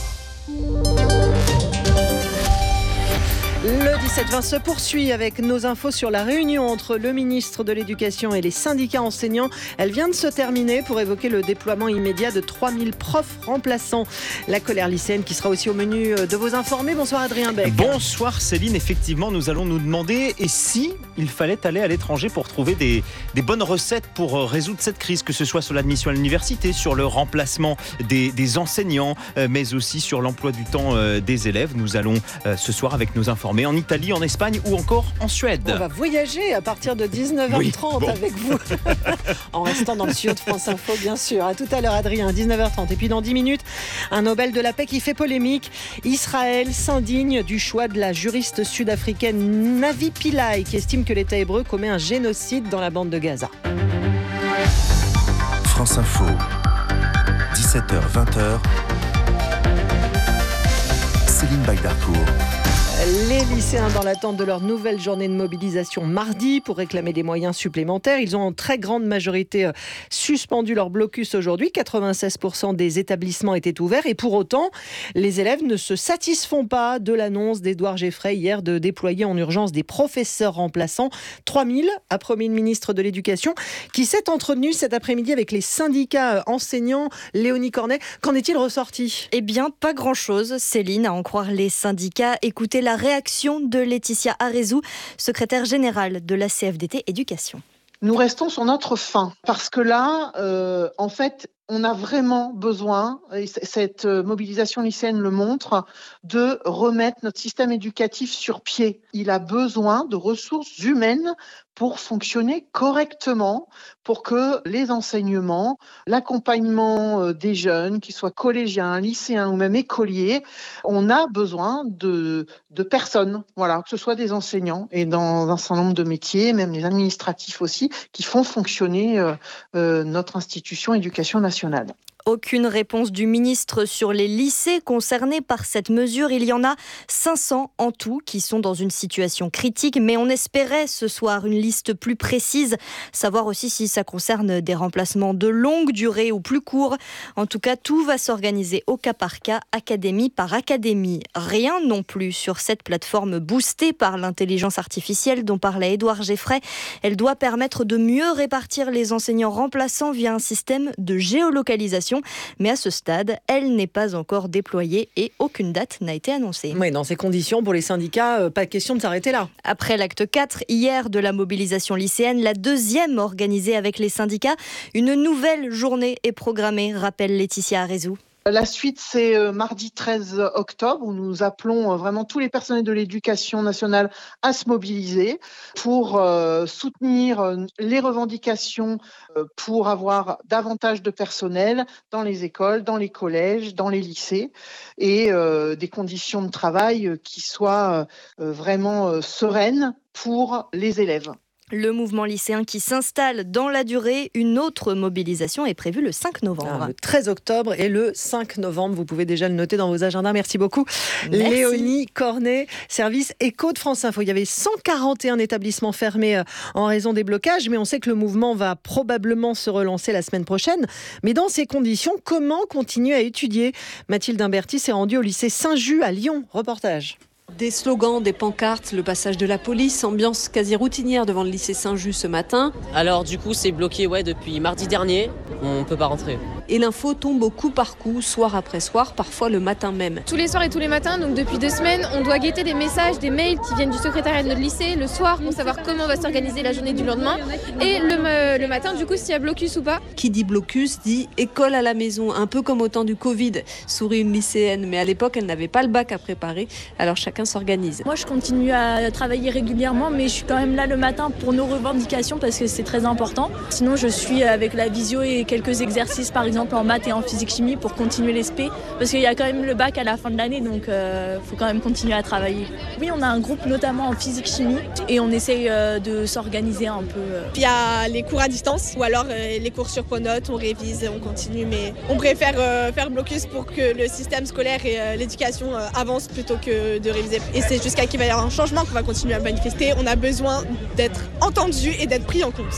Le dix-sept vingt se poursuit avec nos infos sur la réunion entre le ministre de l'Éducation et les syndicats enseignants. Elle vient de se terminer pour évoquer le déploiement immédiat de trois mille profs remplaçants. La colère lycéenne qui sera aussi au menu de vos informés. Bonsoir Adrien Beck. Bonsoir Céline. Effectivement, nous allons nous demander et si il fallait aller à l'étranger pour trouver des, des bonnes recettes pour résoudre cette crise, que ce soit sur l'admission à l'université, sur le remplacement des, des enseignants, mais aussi sur l'emploi du temps des élèves. Nous allons ce soir avec nos informés en Italie, en Espagne ou encore en Suède. On va voyager à partir de dix-neuf heures trente oui, bon. avec vous. En restant dans le studio de France Info, bien sûr. À tout à l'heure, Adrien, dix-neuf heures trente. Et puis dans dix minutes, un Nobel de la paix qui fait polémique. Israël s'indigne du choix de la juriste sud-africaine Navi Pillay, qui estime que l'État hébreu commet un génocide dans la bande de Gaza. France Info, dix-sept heures vingt. Céline Baydarcourt. Les lycéens dans l'attente de leur nouvelle journée de mobilisation mardi pour réclamer des moyens supplémentaires. Ils ont en très grande majorité suspendu leur blocus aujourd'hui. quatre-vingt-seize pour cent des établissements étaient ouverts et pour autant, les élèves ne se satisfont pas de l'annonce d'Édouard Geffray hier de déployer en urgence des professeurs remplaçants. trois mille, a promis le ministre de l'Éducation, qui s'est entretenu cet après-midi avec les syndicats enseignants. Léonie Cornet, qu'en est-il ressorti ? Eh bien, pas grand-chose, Céline, à en croire les syndicats. Écoutez la réaction de Laetitia Arezou, secrétaire générale de la C F D T Éducation. Nous restons sur notre faim parce que là, euh, en fait, on a vraiment besoin, et cette mobilisation lycéenne le montre, de remettre notre système éducatif sur pied. Il a besoin de ressources humaines pour fonctionner correctement, pour que les enseignements, l'accompagnement des jeunes, qu'ils soient collégiens, lycéens ou même écoliers, on a besoin de, de personnes, voilà, que ce soit des enseignants et dans un certain nombre de métiers, même les administratifs aussi, qui font fonctionner euh, euh, notre institution éducation nationale. Aucune réponse du ministre sur les lycées concernés par cette mesure. Il y en a cinq cents en tout qui sont dans une situation critique, mais on espérait ce soir une liste plus précise, savoir aussi si ça concerne des remplacements de longue durée ou plus courts. En tout cas, tout va s'organiser au cas par cas, académie par académie. Rien non plus sur cette plateforme boostée par l'intelligence artificielle dont parlait Édouard Geffray. Elle doit permettre de mieux répartir les enseignants remplaçants via un système de géolocalisation. Mais à ce stade, elle n'est pas encore déployée et aucune date n'a été annoncée. Oui, dans ces conditions, pour les syndicats, euh, pas question de s'arrêter là. Après l'acte quatre, hier, de la mobilisation lycéenne, la deuxième organisée avec les syndicats, une nouvelle journée est programmée, rappelle Laetitia Arezou. La suite, c'est mardi treize octobre, où nous appelons vraiment tous les personnels de l'éducation nationale à se mobiliser pour euh, soutenir les revendications euh, pour avoir davantage de personnel dans les écoles, dans les collèges, dans les lycées et euh, des conditions de travail qui soient euh, vraiment euh, sereines pour les élèves. Le mouvement lycéen qui s'installe dans la durée. Une autre mobilisation est prévue le cinq novembre. Ah, le treize octobre et le cinq novembre. Vous pouvez déjà le noter dans vos agendas. Merci beaucoup. Merci. Léonie Cornet, service éco de France Info. Il y avait cent quarante et un établissements fermés en raison des blocages, mais on sait que le mouvement va probablement se relancer la semaine prochaine. Mais dans ces conditions, comment continuer à étudier ? Mathilde Imberti s'est rendue au lycée Saint-Just à Lyon. Reportage. Des slogans, des pancartes, le passage de la police, ambiance quasi routinière devant le lycée Saint-Just ce matin. Alors du coup c'est bloqué ouais, depuis mardi dernier, on ne peut pas rentrer. Et l'info tombe au coup par coup, soir après soir, parfois le matin même. Tous les soirs et tous les matins, donc depuis deux semaines, on doit guetter des messages, des mails qui viennent du secrétariat de notre lycée le soir pour savoir comment va s'organiser la journée du lendemain. Et le, le matin du coup s'il y a blocus ou pas. Qui dit blocus dit école à la maison, un peu comme au temps du Covid, sourit une lycéenne. Mais à l'époque elle n'avait pas le bac à préparer, alors chacun s'organise. Moi je continue à travailler régulièrement, mais je suis quand même là le matin pour nos revendications parce que c'est très important. Sinon je suis avec la visio et quelques exercices par exemple en maths et en physique-chimie pour continuer l'E S P parce qu'il y a quand même le bac à la fin de l'année, donc il euh, faut quand même continuer à travailler. Oui, on a un groupe notamment en physique-chimie et on essaye euh, de s'organiser un peu. Il y a les cours à distance ou alors euh, les cours sur Pronote, on révise, on continue, mais on préfère euh, faire blocus pour que le système scolaire et euh, l'éducation euh, avancent plutôt que de réviser. Et c'est jusqu'à qu'il va y avoir un changement qu'on va continuer à manifester. On a besoin d'être entendus et d'être pris en compte.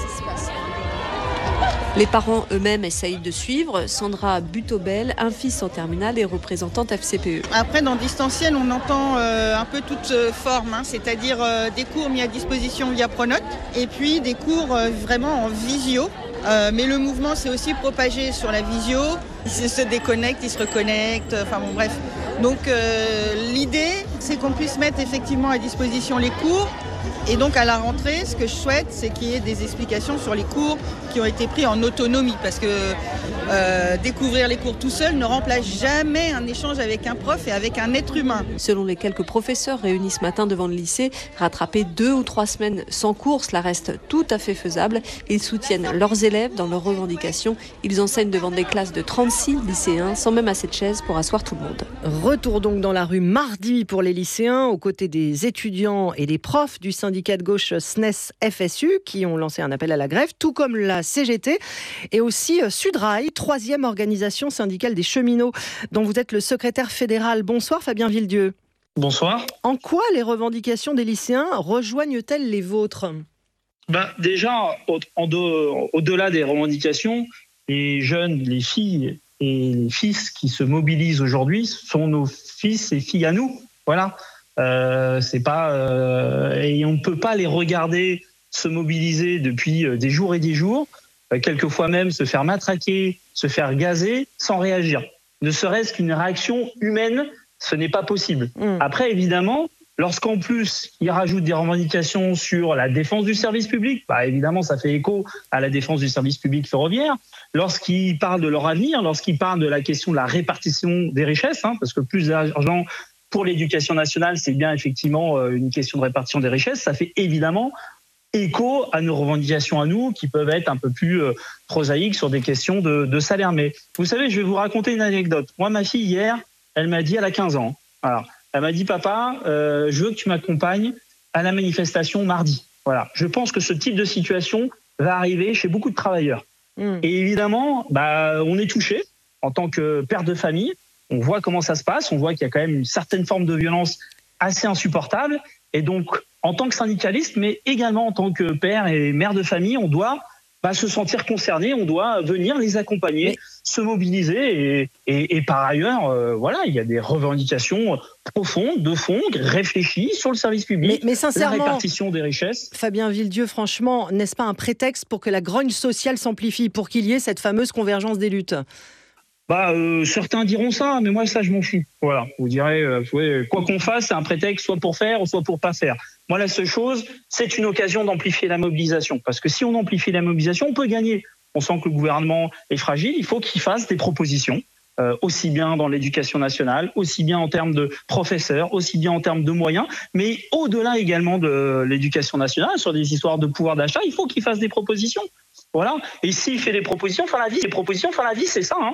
Les parents eux-mêmes essayent de suivre. Sandra Butobel, un fils en terminale et représentante F C P E. Après, dans distanciel, on entend euh, un peu toutes euh, formes, hein, c'est-à-dire euh, des cours mis à disposition via Pronote et puis des cours euh, vraiment en visio. Euh, mais le mouvement s'est aussi propagé sur la visio. Ils se déconnectent, ils se reconnectent, enfin bon bref. Donc euh, l'idée, c'est qu'on puisse mettre effectivement à disposition les cours. Et donc à la rentrée, ce que je souhaite, c'est qu'il y ait des explications sur les cours qui ont été pris en autonomie. Parce que euh, découvrir les cours tout seul ne remplace jamais un échange avec un prof et avec un être humain. Selon les quelques professeurs réunis ce matin devant le lycée, rattraper deux ou trois semaines sans cours, cela reste tout à fait faisable. Ils soutiennent leurs élèves dans leurs revendications. Ils enseignent devant des classes de trente-six lycéens, sans même assez de chaises pour asseoir tout le monde. Retour donc dans la rue mardi pour les lycéens, aux côtés des étudiants et des profs du syndicat de gauche S N E S F S U qui ont lancé un appel à la grève, tout comme la C G T et aussi Sudrail, troisième organisation syndicale des cheminots dont vous êtes le secrétaire fédéral. Bonsoir Fabien Villedieu. Bonsoir. En quoi les revendications des lycéens rejoignent-elles les vôtres ? Ben, déjà, au- en de- au-delà des revendications, les jeunes, les filles et les fils qui se mobilisent aujourd'hui sont nos fils et filles à nous. Voilà. Euh, c'est pas euh, et on ne peut pas les regarder se mobiliser depuis euh, des jours et des jours, euh, quelquefois même se faire matraquer, se faire gazer sans réagir. Ne serait-ce qu'une réaction humaine, ce n'est pas possible. Mmh. Après, évidemment, lorsqu'en plus ils rajoutent des revendications sur la défense du service public, bah évidemment ça fait écho à la défense du service public ferroviaire. Lorsqu'ils parlent de leur avenir, lorsqu'ils parlent de la question de la répartition des richesses, hein, parce que plus d'argent pour l'éducation nationale, c'est bien effectivement une question de répartition des richesses. Ça fait évidemment écho à nos revendications à nous, qui peuvent être un peu plus euh, prosaïques sur des questions de, de salaire. Mais vous savez, je vais vous raconter une anecdote. Moi, ma fille, hier, elle m'a dit, elle a quinze ans. Alors, elle m'a dit, papa, euh, je veux que tu m'accompagnes à la manifestation mardi. Voilà. Je pense que ce type de situation va arriver chez beaucoup de travailleurs. Mmh. Et évidemment, bah, on est touché en tant que père de famille. On voit comment ça se passe, on voit qu'il y a quand même une certaine forme de violence assez insupportable. Et donc, en tant que syndicaliste, mais également en tant que père et mère de famille, on doit bah, se sentir concerné, on doit venir les accompagner, mais... se mobiliser. Et, et, et par ailleurs, euh, voilà, il y a des revendications profondes, de fond, réfléchies sur le service public, mais, mais sincèrement, la répartition des richesses. Fabien Villedieu, franchement, n'est-ce pas un prétexte pour que la grogne sociale s'amplifie, pour qu'il y ait cette fameuse convergence des luttes ? Bah, euh, certains diront ça, mais moi, ça, je m'en fous. Voilà, vous direz, euh, ouais, quoi qu'on fasse, c'est un prétexte soit pour faire, soit pour pas faire. Moi, la seule chose, c'est une occasion d'amplifier la mobilisation. Parce que si on amplifie la mobilisation, on peut gagner. On sent que le gouvernement est fragile, il faut qu'il fasse des propositions, euh, aussi bien dans l'éducation nationale, aussi bien en termes de professeurs, aussi bien en termes de moyens, mais au-delà également de l'éducation nationale, sur des histoires de pouvoir d'achat, il faut qu'il fasse des propositions. Voilà. Et s'il fait des propositions, faire la vie, des propositions, faire la vie, c'est ça, hein.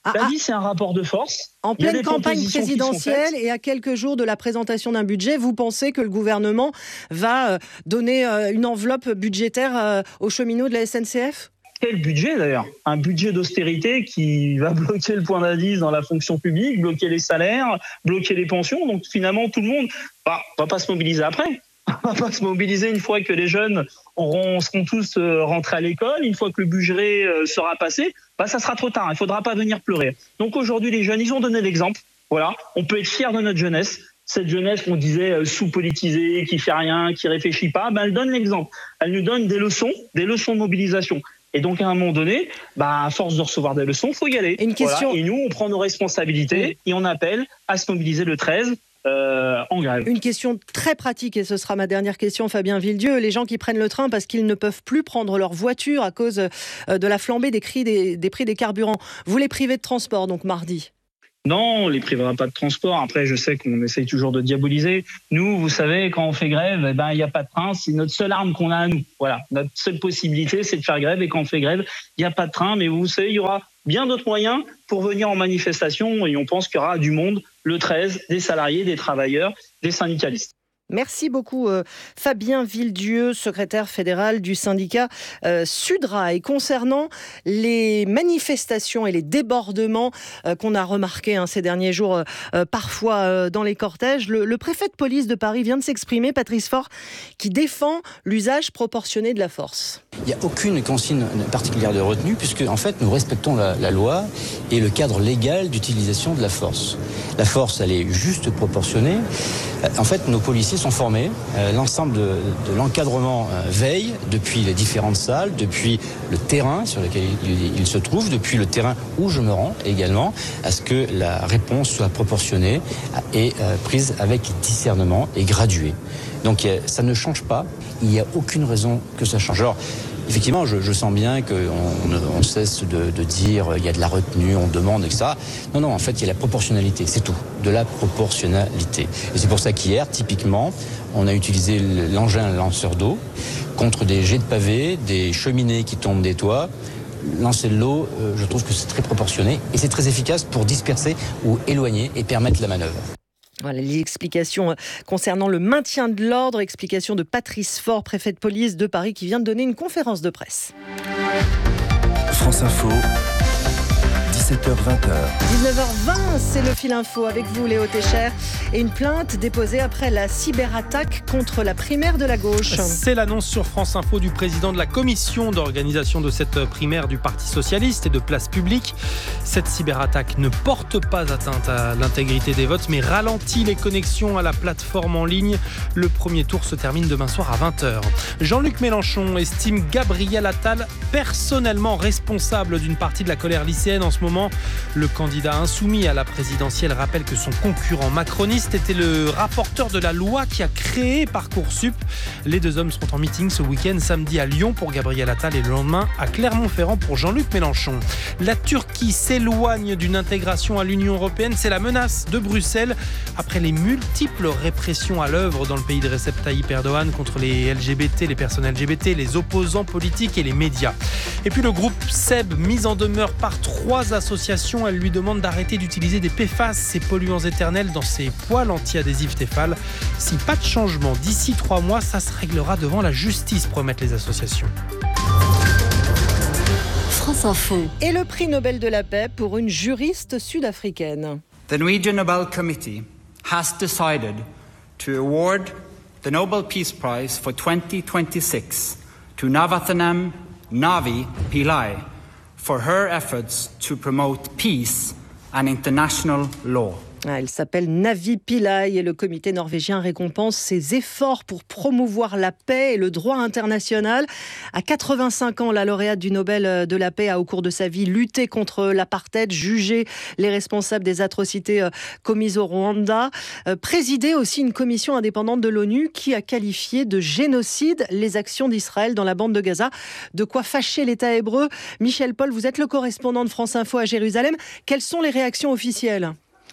Ah, La ah. vie, c'est un rapport de force. En Il y a pleine des campagne propositions qui sont présidentielle faites. et à quelques jours de la présentation d'un budget, vous pensez que le gouvernement va euh, donner euh, une enveloppe budgétaire euh, aux cheminots de la S N C F ? Quel budget d'ailleurs ? Un budget d'austérité qui va bloquer le point d'indice dans la fonction publique, bloquer les salaires, bloquer les pensions. Donc finalement, tout le monde bah, va pas se mobiliser après. On va pas se mobiliser une fois que les jeunes auront, seront tous euh, rentrés à l'école, une fois que le budget euh, sera passé, bah, ça sera trop tard. Il faudra pas venir pleurer. Donc aujourd'hui, les jeunes, ils ont donné l'exemple. Voilà, on peut être fier de notre jeunesse. Cette jeunesse qu'on disait euh, sous-politisée, qui fait rien, qui réfléchit pas, bah, elle donne l'exemple. Elle nous donne des leçons, des leçons de mobilisation. Et donc, à un moment donné, bah, à force de recevoir des leçons, il faut y aller. Une question... Voilà. Et nous, on prend nos responsabilités et on appelle à se mobiliser le treize euh, en grève. Une question très pratique, et ce sera ma dernière question, Fabien Villedieu. Les gens qui prennent le train parce qu'ils ne peuvent plus prendre leur voiture à cause de la flambée des prix des, des, prix des carburants, vous les privez de transport, donc mardi ? Non, on les privera pas de transport. Après, je sais qu'on essaye toujours de diaboliser. Nous, vous savez, quand on fait grève, eh ben, il n'y a pas de train. C'est notre seule arme qu'on a à nous. Voilà. Notre seule possibilité, c'est de faire grève. Et quand on fait grève, il n'y a pas de train. Mais vous savez, il y aura bien d'autres moyens pour venir en manifestation. Et on pense qu'il y aura du monde le treize, des salariés, des travailleurs, des syndicalistes. Merci beaucoup euh, Fabien Villedieu, secrétaire fédéral du syndicat euh, Sudrail. Concernant les manifestations et les débordements euh, qu'on a remarqués hein, ces derniers jours, euh, parfois euh, dans les cortèges, le, le préfet de police de Paris vient de s'exprimer, Patrice Faure, qui défend l'usage proportionné de la force. Il n'y a aucune consigne particulière de retenue puisque en fait nous respectons la, la loi et le cadre légal d'utilisation de la force. La force, elle est juste proportionnée. En fait, nos policiers sont formés. Euh, l'ensemble de, de l'encadrement euh, veille depuis les différentes salles, depuis le terrain sur lequel il, il se trouve, depuis le terrain où je me rends également, à ce que la réponse soit proportionnée et euh, prise avec discernement et graduée. Donc euh, ça ne change pas. Il n'y a aucune raison que ça change. Alors, effectivement, je, je sens bien qu'on on cesse de, de dire il y a de la retenue, on demande, et cetera. Non, non, en fait, il y a la proportionnalité, c'est tout. De la proportionnalité. Et c'est pour ça qu'hier, typiquement, on a utilisé l'engin lanceur d'eau contre des jets de pavés, des cheminées qui tombent des toits. Lancer de l'eau, euh, je trouve que c'est très proportionné et c'est très efficace pour disperser ou éloigner et permettre la manœuvre. Voilà les explications concernant le maintien de l'ordre, explication de Patrice Faure, préfet de police de Paris, qui vient de donner une conférence de presse. France Info, dix-sept heures vingt. dix-neuf heures vingt, c'est le fil info avec vous, Léo Técher, et une plainte déposée après la cyberattaque contre la primaire de la gauche. C'est l'annonce sur France Info du président de la commission d'organisation de cette primaire du Parti Socialiste et de Place Publique. Cette cyberattaque ne porte pas atteinte à l'intégrité des votes, mais ralentit les connexions à la plateforme en ligne. Le premier tour se termine demain soir à vingt heures. Jean-Luc Mélenchon estime Gabriel Attal personnellement responsable d'une partie de la colère lycéenne en ce moment. Le candidat insoumis à la présidentielle rappelle que son concurrent macroniste était le rapporteur de la loi qui a créé Parcoursup. Les deux hommes seront en meeting ce week-end, samedi à Lyon pour Gabriel Attal et le lendemain à Clermont-Ferrand pour Jean-Luc Mélenchon. La Turquie s'éloigne d'une intégration à l'Union européenne. C'est la menace de Bruxelles après les multiples répressions à l'œuvre dans le pays de Recep Tayyip Erdogan contre les L G B T, les personnes L G B T, les opposants politiques et les médias. Et puis le groupe S E B, mis en demeure par trois associations, elle lui demande d'arrêter d'utiliser des P F A S, ces polluants éternels, dans ses poêles anti-adhésifs Tefal. Si pas de changement d'ici trois mois, ça se réglera devant la justice, promettent les associations. France Info. Et le prix Nobel de la paix pour une juriste sud-africaine. The Norwegian Nobel Committee has decided to award the Nobel Peace Prize for twenty twenty-six to Navathanam Navi Pillai for her efforts to promote peace and international law. Elle s'appelle Navi Pillai et le comité norvégien récompense ses efforts pour promouvoir la paix et le droit international. À quatre-vingt-cinq ans, la lauréate du Nobel de la paix a au cours de sa vie lutté contre l'apartheid, jugé les responsables des atrocités commises au Rwanda, présidé aussi une commission indépendante de l'ONU qui a qualifié de génocide les actions d'Israël dans la bande de Gaza. De quoi fâcher l'État hébreu. Michel Paul, vous êtes le correspondant de France Info à Jérusalem. Quelles sont les réactions officielles ?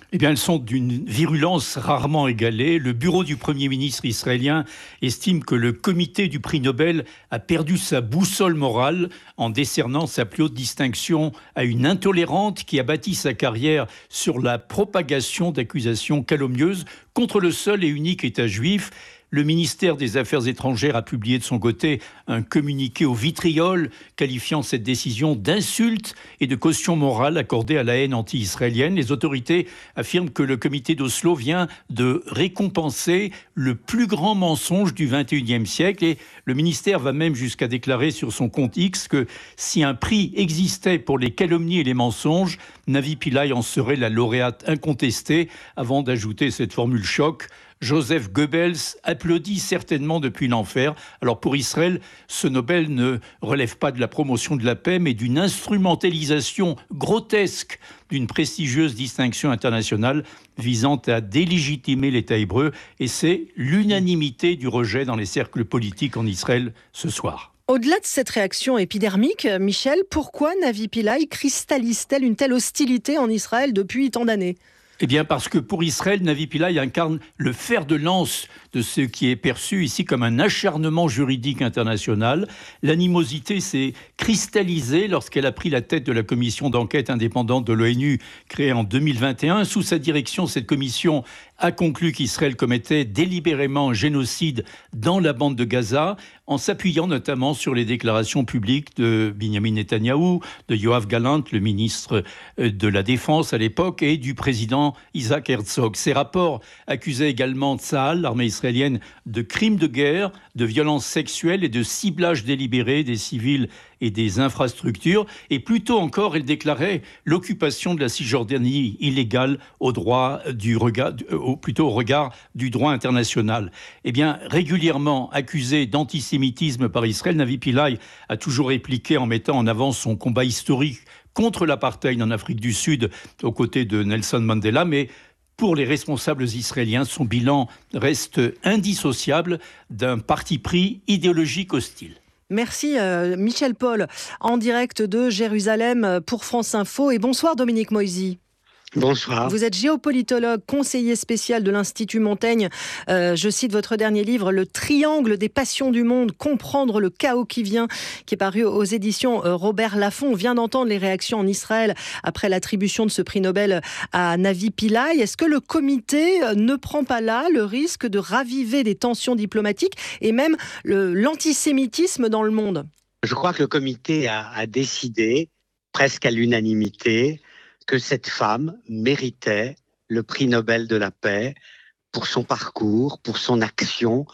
Eh bien, elles sont d'une virulence rarement égalée. Le bureau du Premier ministre israélien estime que le comité du prix Nobel a perdu sa boussole morale en décernant sa plus haute distinction à une intolérante qui a bâti sa carrière sur la propagation d'accusations calomnieuses contre le seul et unique État juif. Le ministère des Affaires étrangères a publié de son côté un communiqué au vitriol qualifiant cette décision d'insulte et de caution morale accordée à la haine anti-israélienne. Les autorités affirment que le comité d'Oslo vient de récompenser le plus grand mensonge du vingt et unième siècle et le ministère va même jusqu'à déclarer sur son compte X que si un prix existait pour les calomnies et les mensonges, Navi Pillay en serait la lauréate incontestée, avant d'ajouter cette formule choc: Joseph Goebbels applaudit certainement depuis l'enfer. Alors pour Israël, ce Nobel ne relève pas de la promotion de la paix, mais d'une instrumentalisation grotesque d'une prestigieuse distinction internationale visant à délégitimer l'État hébreu. Et c'est l'unanimité du rejet dans les cercles politiques en Israël ce soir. Au-delà de cette réaction épidermique, Michel, pourquoi Navi Pillay cristallise-t-elle une telle hostilité en Israël depuis tant d'années ? Eh bien parce que pour Israël, Navi Pillay incarne le fer de lance de ce qui est perçu ici comme un acharnement juridique international. L'animosité s'est cristallisée lorsqu'elle a pris la tête de la commission d'enquête indépendante de l'ONU créée en deux mille vingt et un. Sous sa direction, cette commission a conclu qu'Israël commettait délibérément un génocide dans la bande de Gaza, en s'appuyant notamment sur les déclarations publiques de Benjamin Netanyahou, de Yoav Gallant, le ministre de la Défense à l'époque, et du président Isaac Herzog. Ces rapports accusaient également Tsahal, l'armée israélienne, de crimes de guerre, de violences sexuelles et de ciblage délibéré des civils et des infrastructures. Et plus tôt encore, elle déclarait l'occupation de la Cisjordanie illégale au droit du regard, au, plutôt au regard du droit international. Eh bien, régulièrement accusée d'antisémitisme par Israël, Navi Pillay a toujours répliqué en mettant en avant son combat historique contre l'apartheid en Afrique du Sud aux côtés de Nelson Mandela, mais pour les responsables israéliens, son bilan reste indissociable d'un parti pris idéologique hostile. Merci euh, Michel Paul, en direct de Jérusalem pour France Info. Et bonsoir Dominique Moisy. Bonsoir. Vous êtes géopolitologue, conseiller spécial de l'Institut Montaigne. Euh, je cite votre dernier livre, Le triangle des passions du monde, comprendre le chaos qui vient, qui est paru aux éditions Robert Laffont. On vient d'entendre les réactions en Israël après l'attribution de ce prix Nobel à Navi Pillay. Est-ce que le comité ne prend pas là le risque de raviver des tensions diplomatiques et même le, l'antisémitisme dans le monde ? Je crois que le comité a, a décidé, presque à l'unanimité, que cette femme méritait le prix Nobel de la paix pour son parcours, pour son action,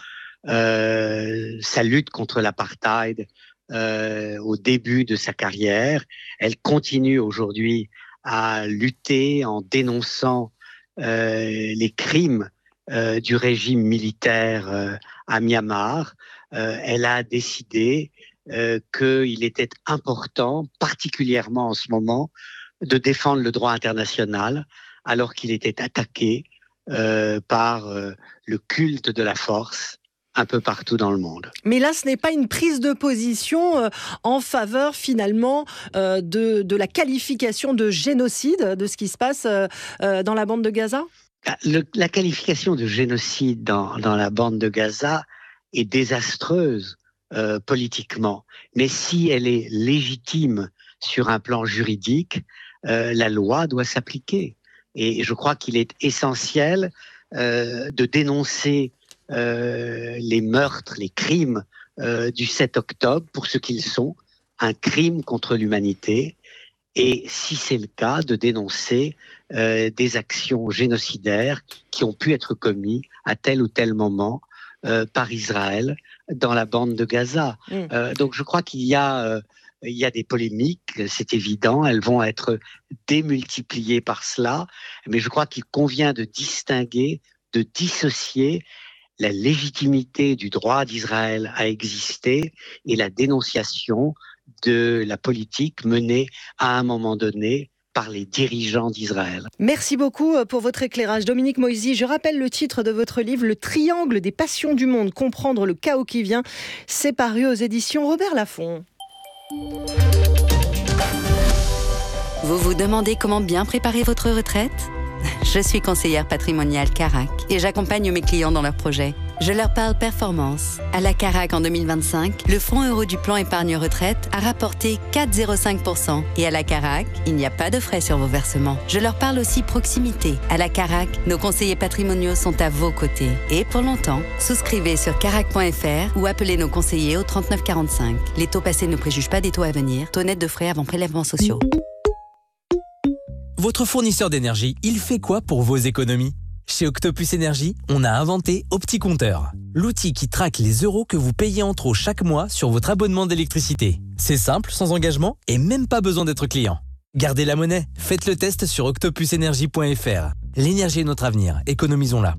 euh, sa lutte contre l'apartheid euh, au début de sa carrière. Elle continue aujourd'hui à lutter en dénonçant euh, les crimes euh, du régime militaire euh, à Myanmar. Euh, elle a décidé euh, qu'il était important, particulièrement en ce moment, de défendre le droit international alors qu'il était attaqué euh, par euh, le culte de la force un peu partout dans le monde. Mais là, ce n'est pas une prise de position euh, en faveur finalement euh, de, de la qualification de génocide de ce qui se passe euh, euh, dans la bande de Gaza ? Le, la qualification de génocide dans, dans la bande de Gaza est désastreuse euh, politiquement. Mais si elle est légitime sur un plan juridique, Euh, la loi doit s'appliquer. Et je crois qu'il est essentiel euh, de dénoncer euh, les meurtres, les crimes euh, du sept octobre pour ce qu'ils sont, un crime contre l'humanité. Et si c'est le cas, de dénoncer euh, des actions génocidaires qui ont pu être commises à tel ou tel moment euh, par Israël dans la bande de Gaza. Mmh. Euh, donc je crois qu'il y a... Euh, Il y a des polémiques, c'est évident, elles vont être démultipliées par cela, mais je crois qu'il convient de distinguer, de dissocier la légitimité du droit d'Israël à exister et la dénonciation de la politique menée à un moment donné par les dirigeants d'Israël. Merci beaucoup pour votre éclairage. Dominique Moisy, je rappelle le titre de votre livre, Le triangle des passions du monde, comprendre le chaos qui vient. C'est paru aux éditions Robert Laffont. Vous vous demandez comment bien préparer votre retraite ? Je suis conseillère patrimoniale Carac et j'accompagne mes clients dans leurs projets. Je leur parle performance. À la Carac en deux mille vingt-cinq, le fonds euro du plan épargne retraite a rapporté quatre virgule zéro cinq pour cent. Et à la Carac, il n'y a pas de frais sur vos versements. Je leur parle aussi proximité. À la Carac, nos conseillers patrimoniaux sont à vos côtés. Et pour longtemps, souscrivez sur carac point f r ou appelez nos conseillers au trente-neuf quarante-cinq. Les taux passés ne préjugent pas des taux à venir. Taux net de frais avant prélèvements sociaux. Votre fournisseur d'énergie, il fait quoi pour vos économies ? Chez Octopus Énergie, on a inventé OptiCompteur, l'outil qui traque les euros que vous payez en trop chaque mois sur votre abonnement d'électricité. C'est simple, sans engagement et même pas besoin d'être client. Gardez la monnaie, faites le test sur octopus énergie point f r. L'énergie est notre avenir, économisons-la.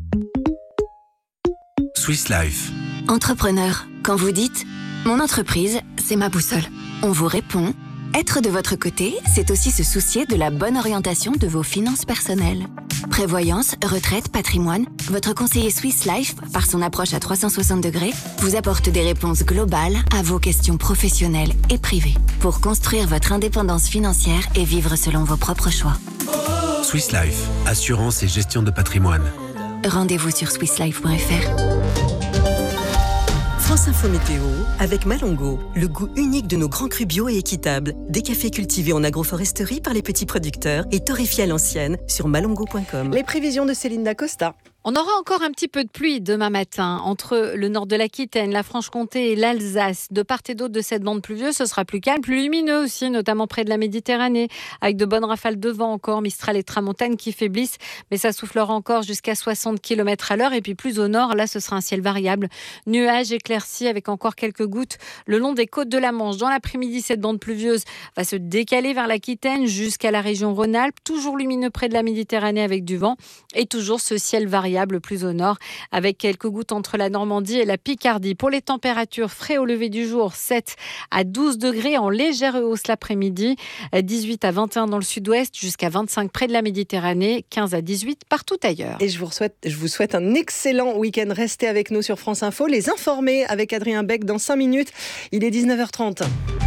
Swiss Life. Entrepreneur, quand vous dites « Mon entreprise, c'est ma boussole », on vous répond « Être de votre côté, c'est aussi se soucier de la bonne orientation de vos finances personnelles. » Prévoyance, retraite, patrimoine, votre conseiller Swiss Life, par son approche à trois cent soixante degrés, vous apporte des réponses globales à vos questions professionnelles et privées pour construire votre indépendance financière et vivre selon vos propres choix. Swiss Life, assurance et gestion de patrimoine. Rendez-vous sur swiss life point f r. France Info Météo avec Malongo, le goût unique de nos grands crus bio et équitables. Des cafés cultivés en agroforesterie par les petits producteurs et torréfiés à l'ancienne sur malongo point com. Les prévisions de Céline Dacosta. On aura encore un petit peu de pluie demain matin entre le nord de l'Aquitaine, la Franche-Comté et l'Alsace. De part et d'autre de cette bande pluvieuse, ce sera plus calme, plus lumineux aussi, notamment près de la Méditerranée, avec de bonnes rafales de vent encore, Mistral et Tramontane qui faiblissent, mais ça soufflera encore jusqu'à soixante kilomètres à l'heure. Et puis plus au nord, là, ce sera un ciel variable, nuages éclaircis avec encore quelques gouttes le long des côtes de la Manche. Dans l'après-midi, cette bande pluvieuse va se décaler vers l'Aquitaine jusqu'à la région Rhône-Alpes, toujours lumineux près de la Méditerranée avec du vent et toujours ce ciel variable plus au nord, avec quelques gouttes entre la Normandie et la Picardie. Pour les températures, frais au lever du jour, sept à douze degrés en légère hausse l'après-midi, dix-huit à vingt et un dans le sud-ouest, jusqu'à vingt-cinq près de la Méditerranée, quinze à dix-huit partout ailleurs. Et je vous souhaite, je vous souhaite un excellent week-end. Restez avec nous sur France Info. Les informés avec Adrien Beck dans cinq minutes. Il est dix-neuf heures trente.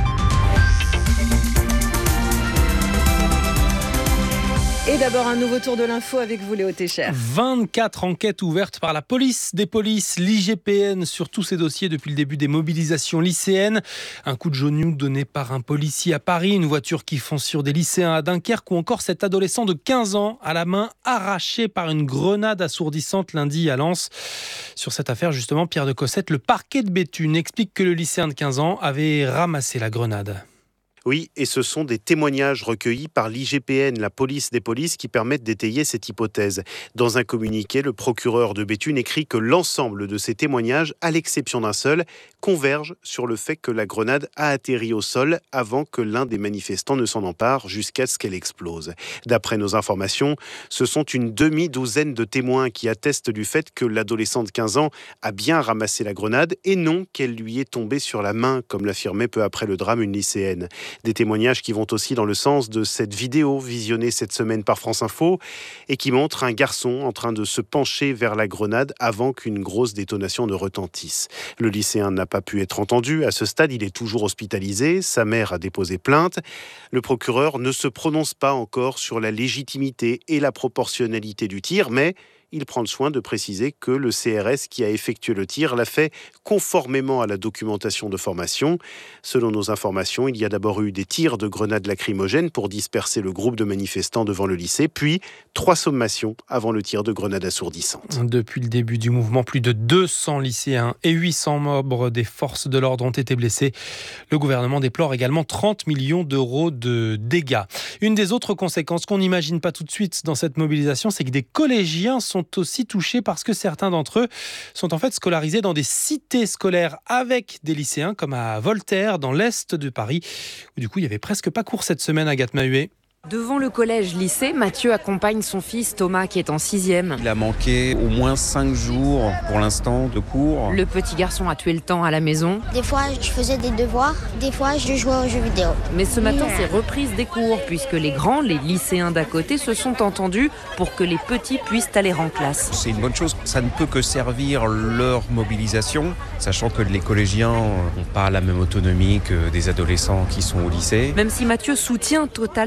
Et d'abord, un nouveau tour de l'info avec vous, Léo Técher. vingt-quatre enquêtes ouvertes par la police des polices, l'I G P N, sur tous ces dossiers depuis le début des mobilisations lycéennes. Un coup de genou donné par un policier à Paris, une voiture qui fonce sur des lycéens à Dunkerque ou encore cet adolescent de quinze ans à la main arraché par une grenade assourdissante lundi à Lens. Sur cette affaire, justement, Pierre de Cossette, le parquet de Béthune explique que le lycéen de quinze ans avait ramassé la grenade. Oui, et ce sont des témoignages recueillis par l'I G P N, la police des polices, qui permettent d'étayer cette hypothèse. Dans un communiqué, le procureur de Béthune écrit que l'ensemble de ces témoignages, à l'exception d'un seul, convergent sur le fait que la grenade a atterri au sol avant que l'un des manifestants ne s'en empare jusqu'à ce qu'elle explose. D'après nos informations, ce sont une demi-douzaine de témoins qui attestent du fait que l'adolescent de quinze ans a bien ramassé la grenade et non qu'elle lui est tombée sur la main, comme l'affirmait peu après le drame une lycéenne. Des témoignages qui vont aussi dans le sens de cette vidéo visionnée cette semaine par France Info et qui montre un garçon en train de se pencher vers la grenade avant qu'une grosse détonation ne retentisse. Le lycéen n'a pas pu être entendu. À ce stade, il est toujours hospitalisé. Sa mère a déposé plainte. Le procureur ne se prononce pas encore sur la légitimité et la proportionnalité du tir, mais il prend le soin de préciser que le C R S qui a effectué le tir l'a fait conformément à la documentation de formation. Selon nos informations, il y a d'abord eu des tirs de grenades lacrymogènes pour disperser le groupe de manifestants devant le lycée, puis trois sommations avant le tir de grenades assourdissantes. Depuis le début du mouvement, plus de deux cents lycéens et huit cents membres des forces de l'ordre ont été blessés. Le gouvernement déplore également trente millions d'euros de dégâts. Une des autres conséquences qu'on n'imagine pas tout de suite dans cette mobilisation, c'est que des collégiens sont aussi touchés parce que certains d'entre eux sont en fait scolarisés dans des cités scolaires avec des lycéens, comme à Voltaire, dans l'est de Paris, où du coup il n'y avait presque pas cours cette semaine, Agathe Mahuet. Devant le collège-lycée, Mathieu accompagne son fils Thomas qui est en sixième. Il a manqué au moins cinq jours pour l'instant de cours. Le petit garçon a tué le temps à la maison. Des fois, je faisais des devoirs, des fois, je jouais aux jeux vidéo. Mais ce matin, c'est reprise des cours puisque les grands, les lycéens d'à côté, se sont entendus pour que les petits puissent aller en classe. C'est une bonne chose. Ça ne peut que servir leur mobilisation, sachant que les collégiens n'ont pas la même autonomie que des adolescents qui sont au lycée. Même si Mathieu soutient totalement le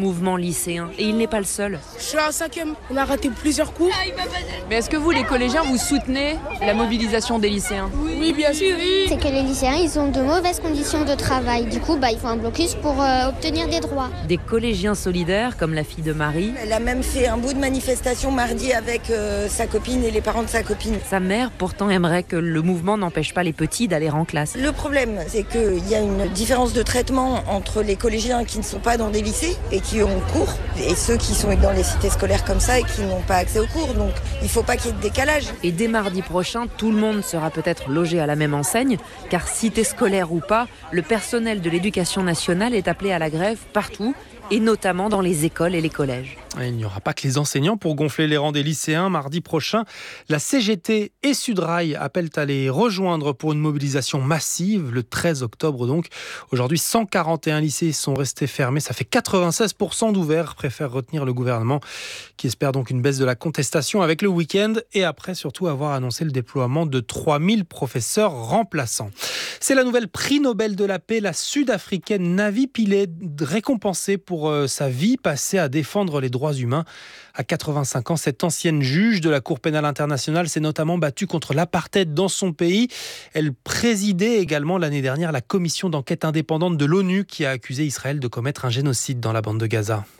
mouvement lycéen. Et il n'est pas le seul. Je suis en cinquième, on a raté plusieurs cours. Mais est-ce que vous, les collégiens, vous soutenez la mobilisation des lycéens ? Oui, bien sûr. C'est que les lycéens, ils ont de mauvaises conditions de travail. Du coup, bah, il faut un blocus pour euh, obtenir des droits. Des collégiens solidaires, comme la fille de Marie. Elle a même fait un bout de manifestation mardi avec euh, sa copine et les parents de sa copine. Sa mère, pourtant, aimerait que le mouvement n'empêche pas les petits d'aller en classe. Le problème, c'est qu'il y a une différence de traitement entre les collégiens qui ne sont pas dans des lycées et qui ont cours, et ceux qui sont dans les cités scolaires comme ça et qui n'ont pas accès aux cours. Donc, il ne faut pas qu'il y ait de décalage. Et dès mardi prochain, tout le monde sera peut-être logé à la même enseigne, car cité scolaire ou pas, le personnel de l'éducation nationale est appelé à la grève partout, et notamment dans les écoles et les collèges. Et il n'y aura pas que les enseignants pour gonfler les rangs des lycéens. Mardi prochain, la C G T et Sudrail appellent à les rejoindre pour une mobilisation massive, le treize octobre donc. Aujourd'hui, cent quarante et un lycées sont restés fermés. Ça fait quatre-vingt-seize pour cent d'ouverts, préfère retenir le gouvernement, qui espère donc une baisse de la contestation avec le week-end et après surtout avoir annoncé le déploiement de trois mille professeurs remplaçants. C'est la nouvelle prix Nobel de la paix, la sud-africaine Navi Pillay, récompensée pour euh, sa vie passée à défendre les droits humains. À quatre-vingt-cinq ans, cette ancienne juge de la Cour pénale internationale s'est notamment battue contre l'apartheid dans son pays. Elle présidait également l'année dernière la commission d'enquête indépendante de l'ONU qui a accusé Israël de commettre un génocide dans la bande de Gaza.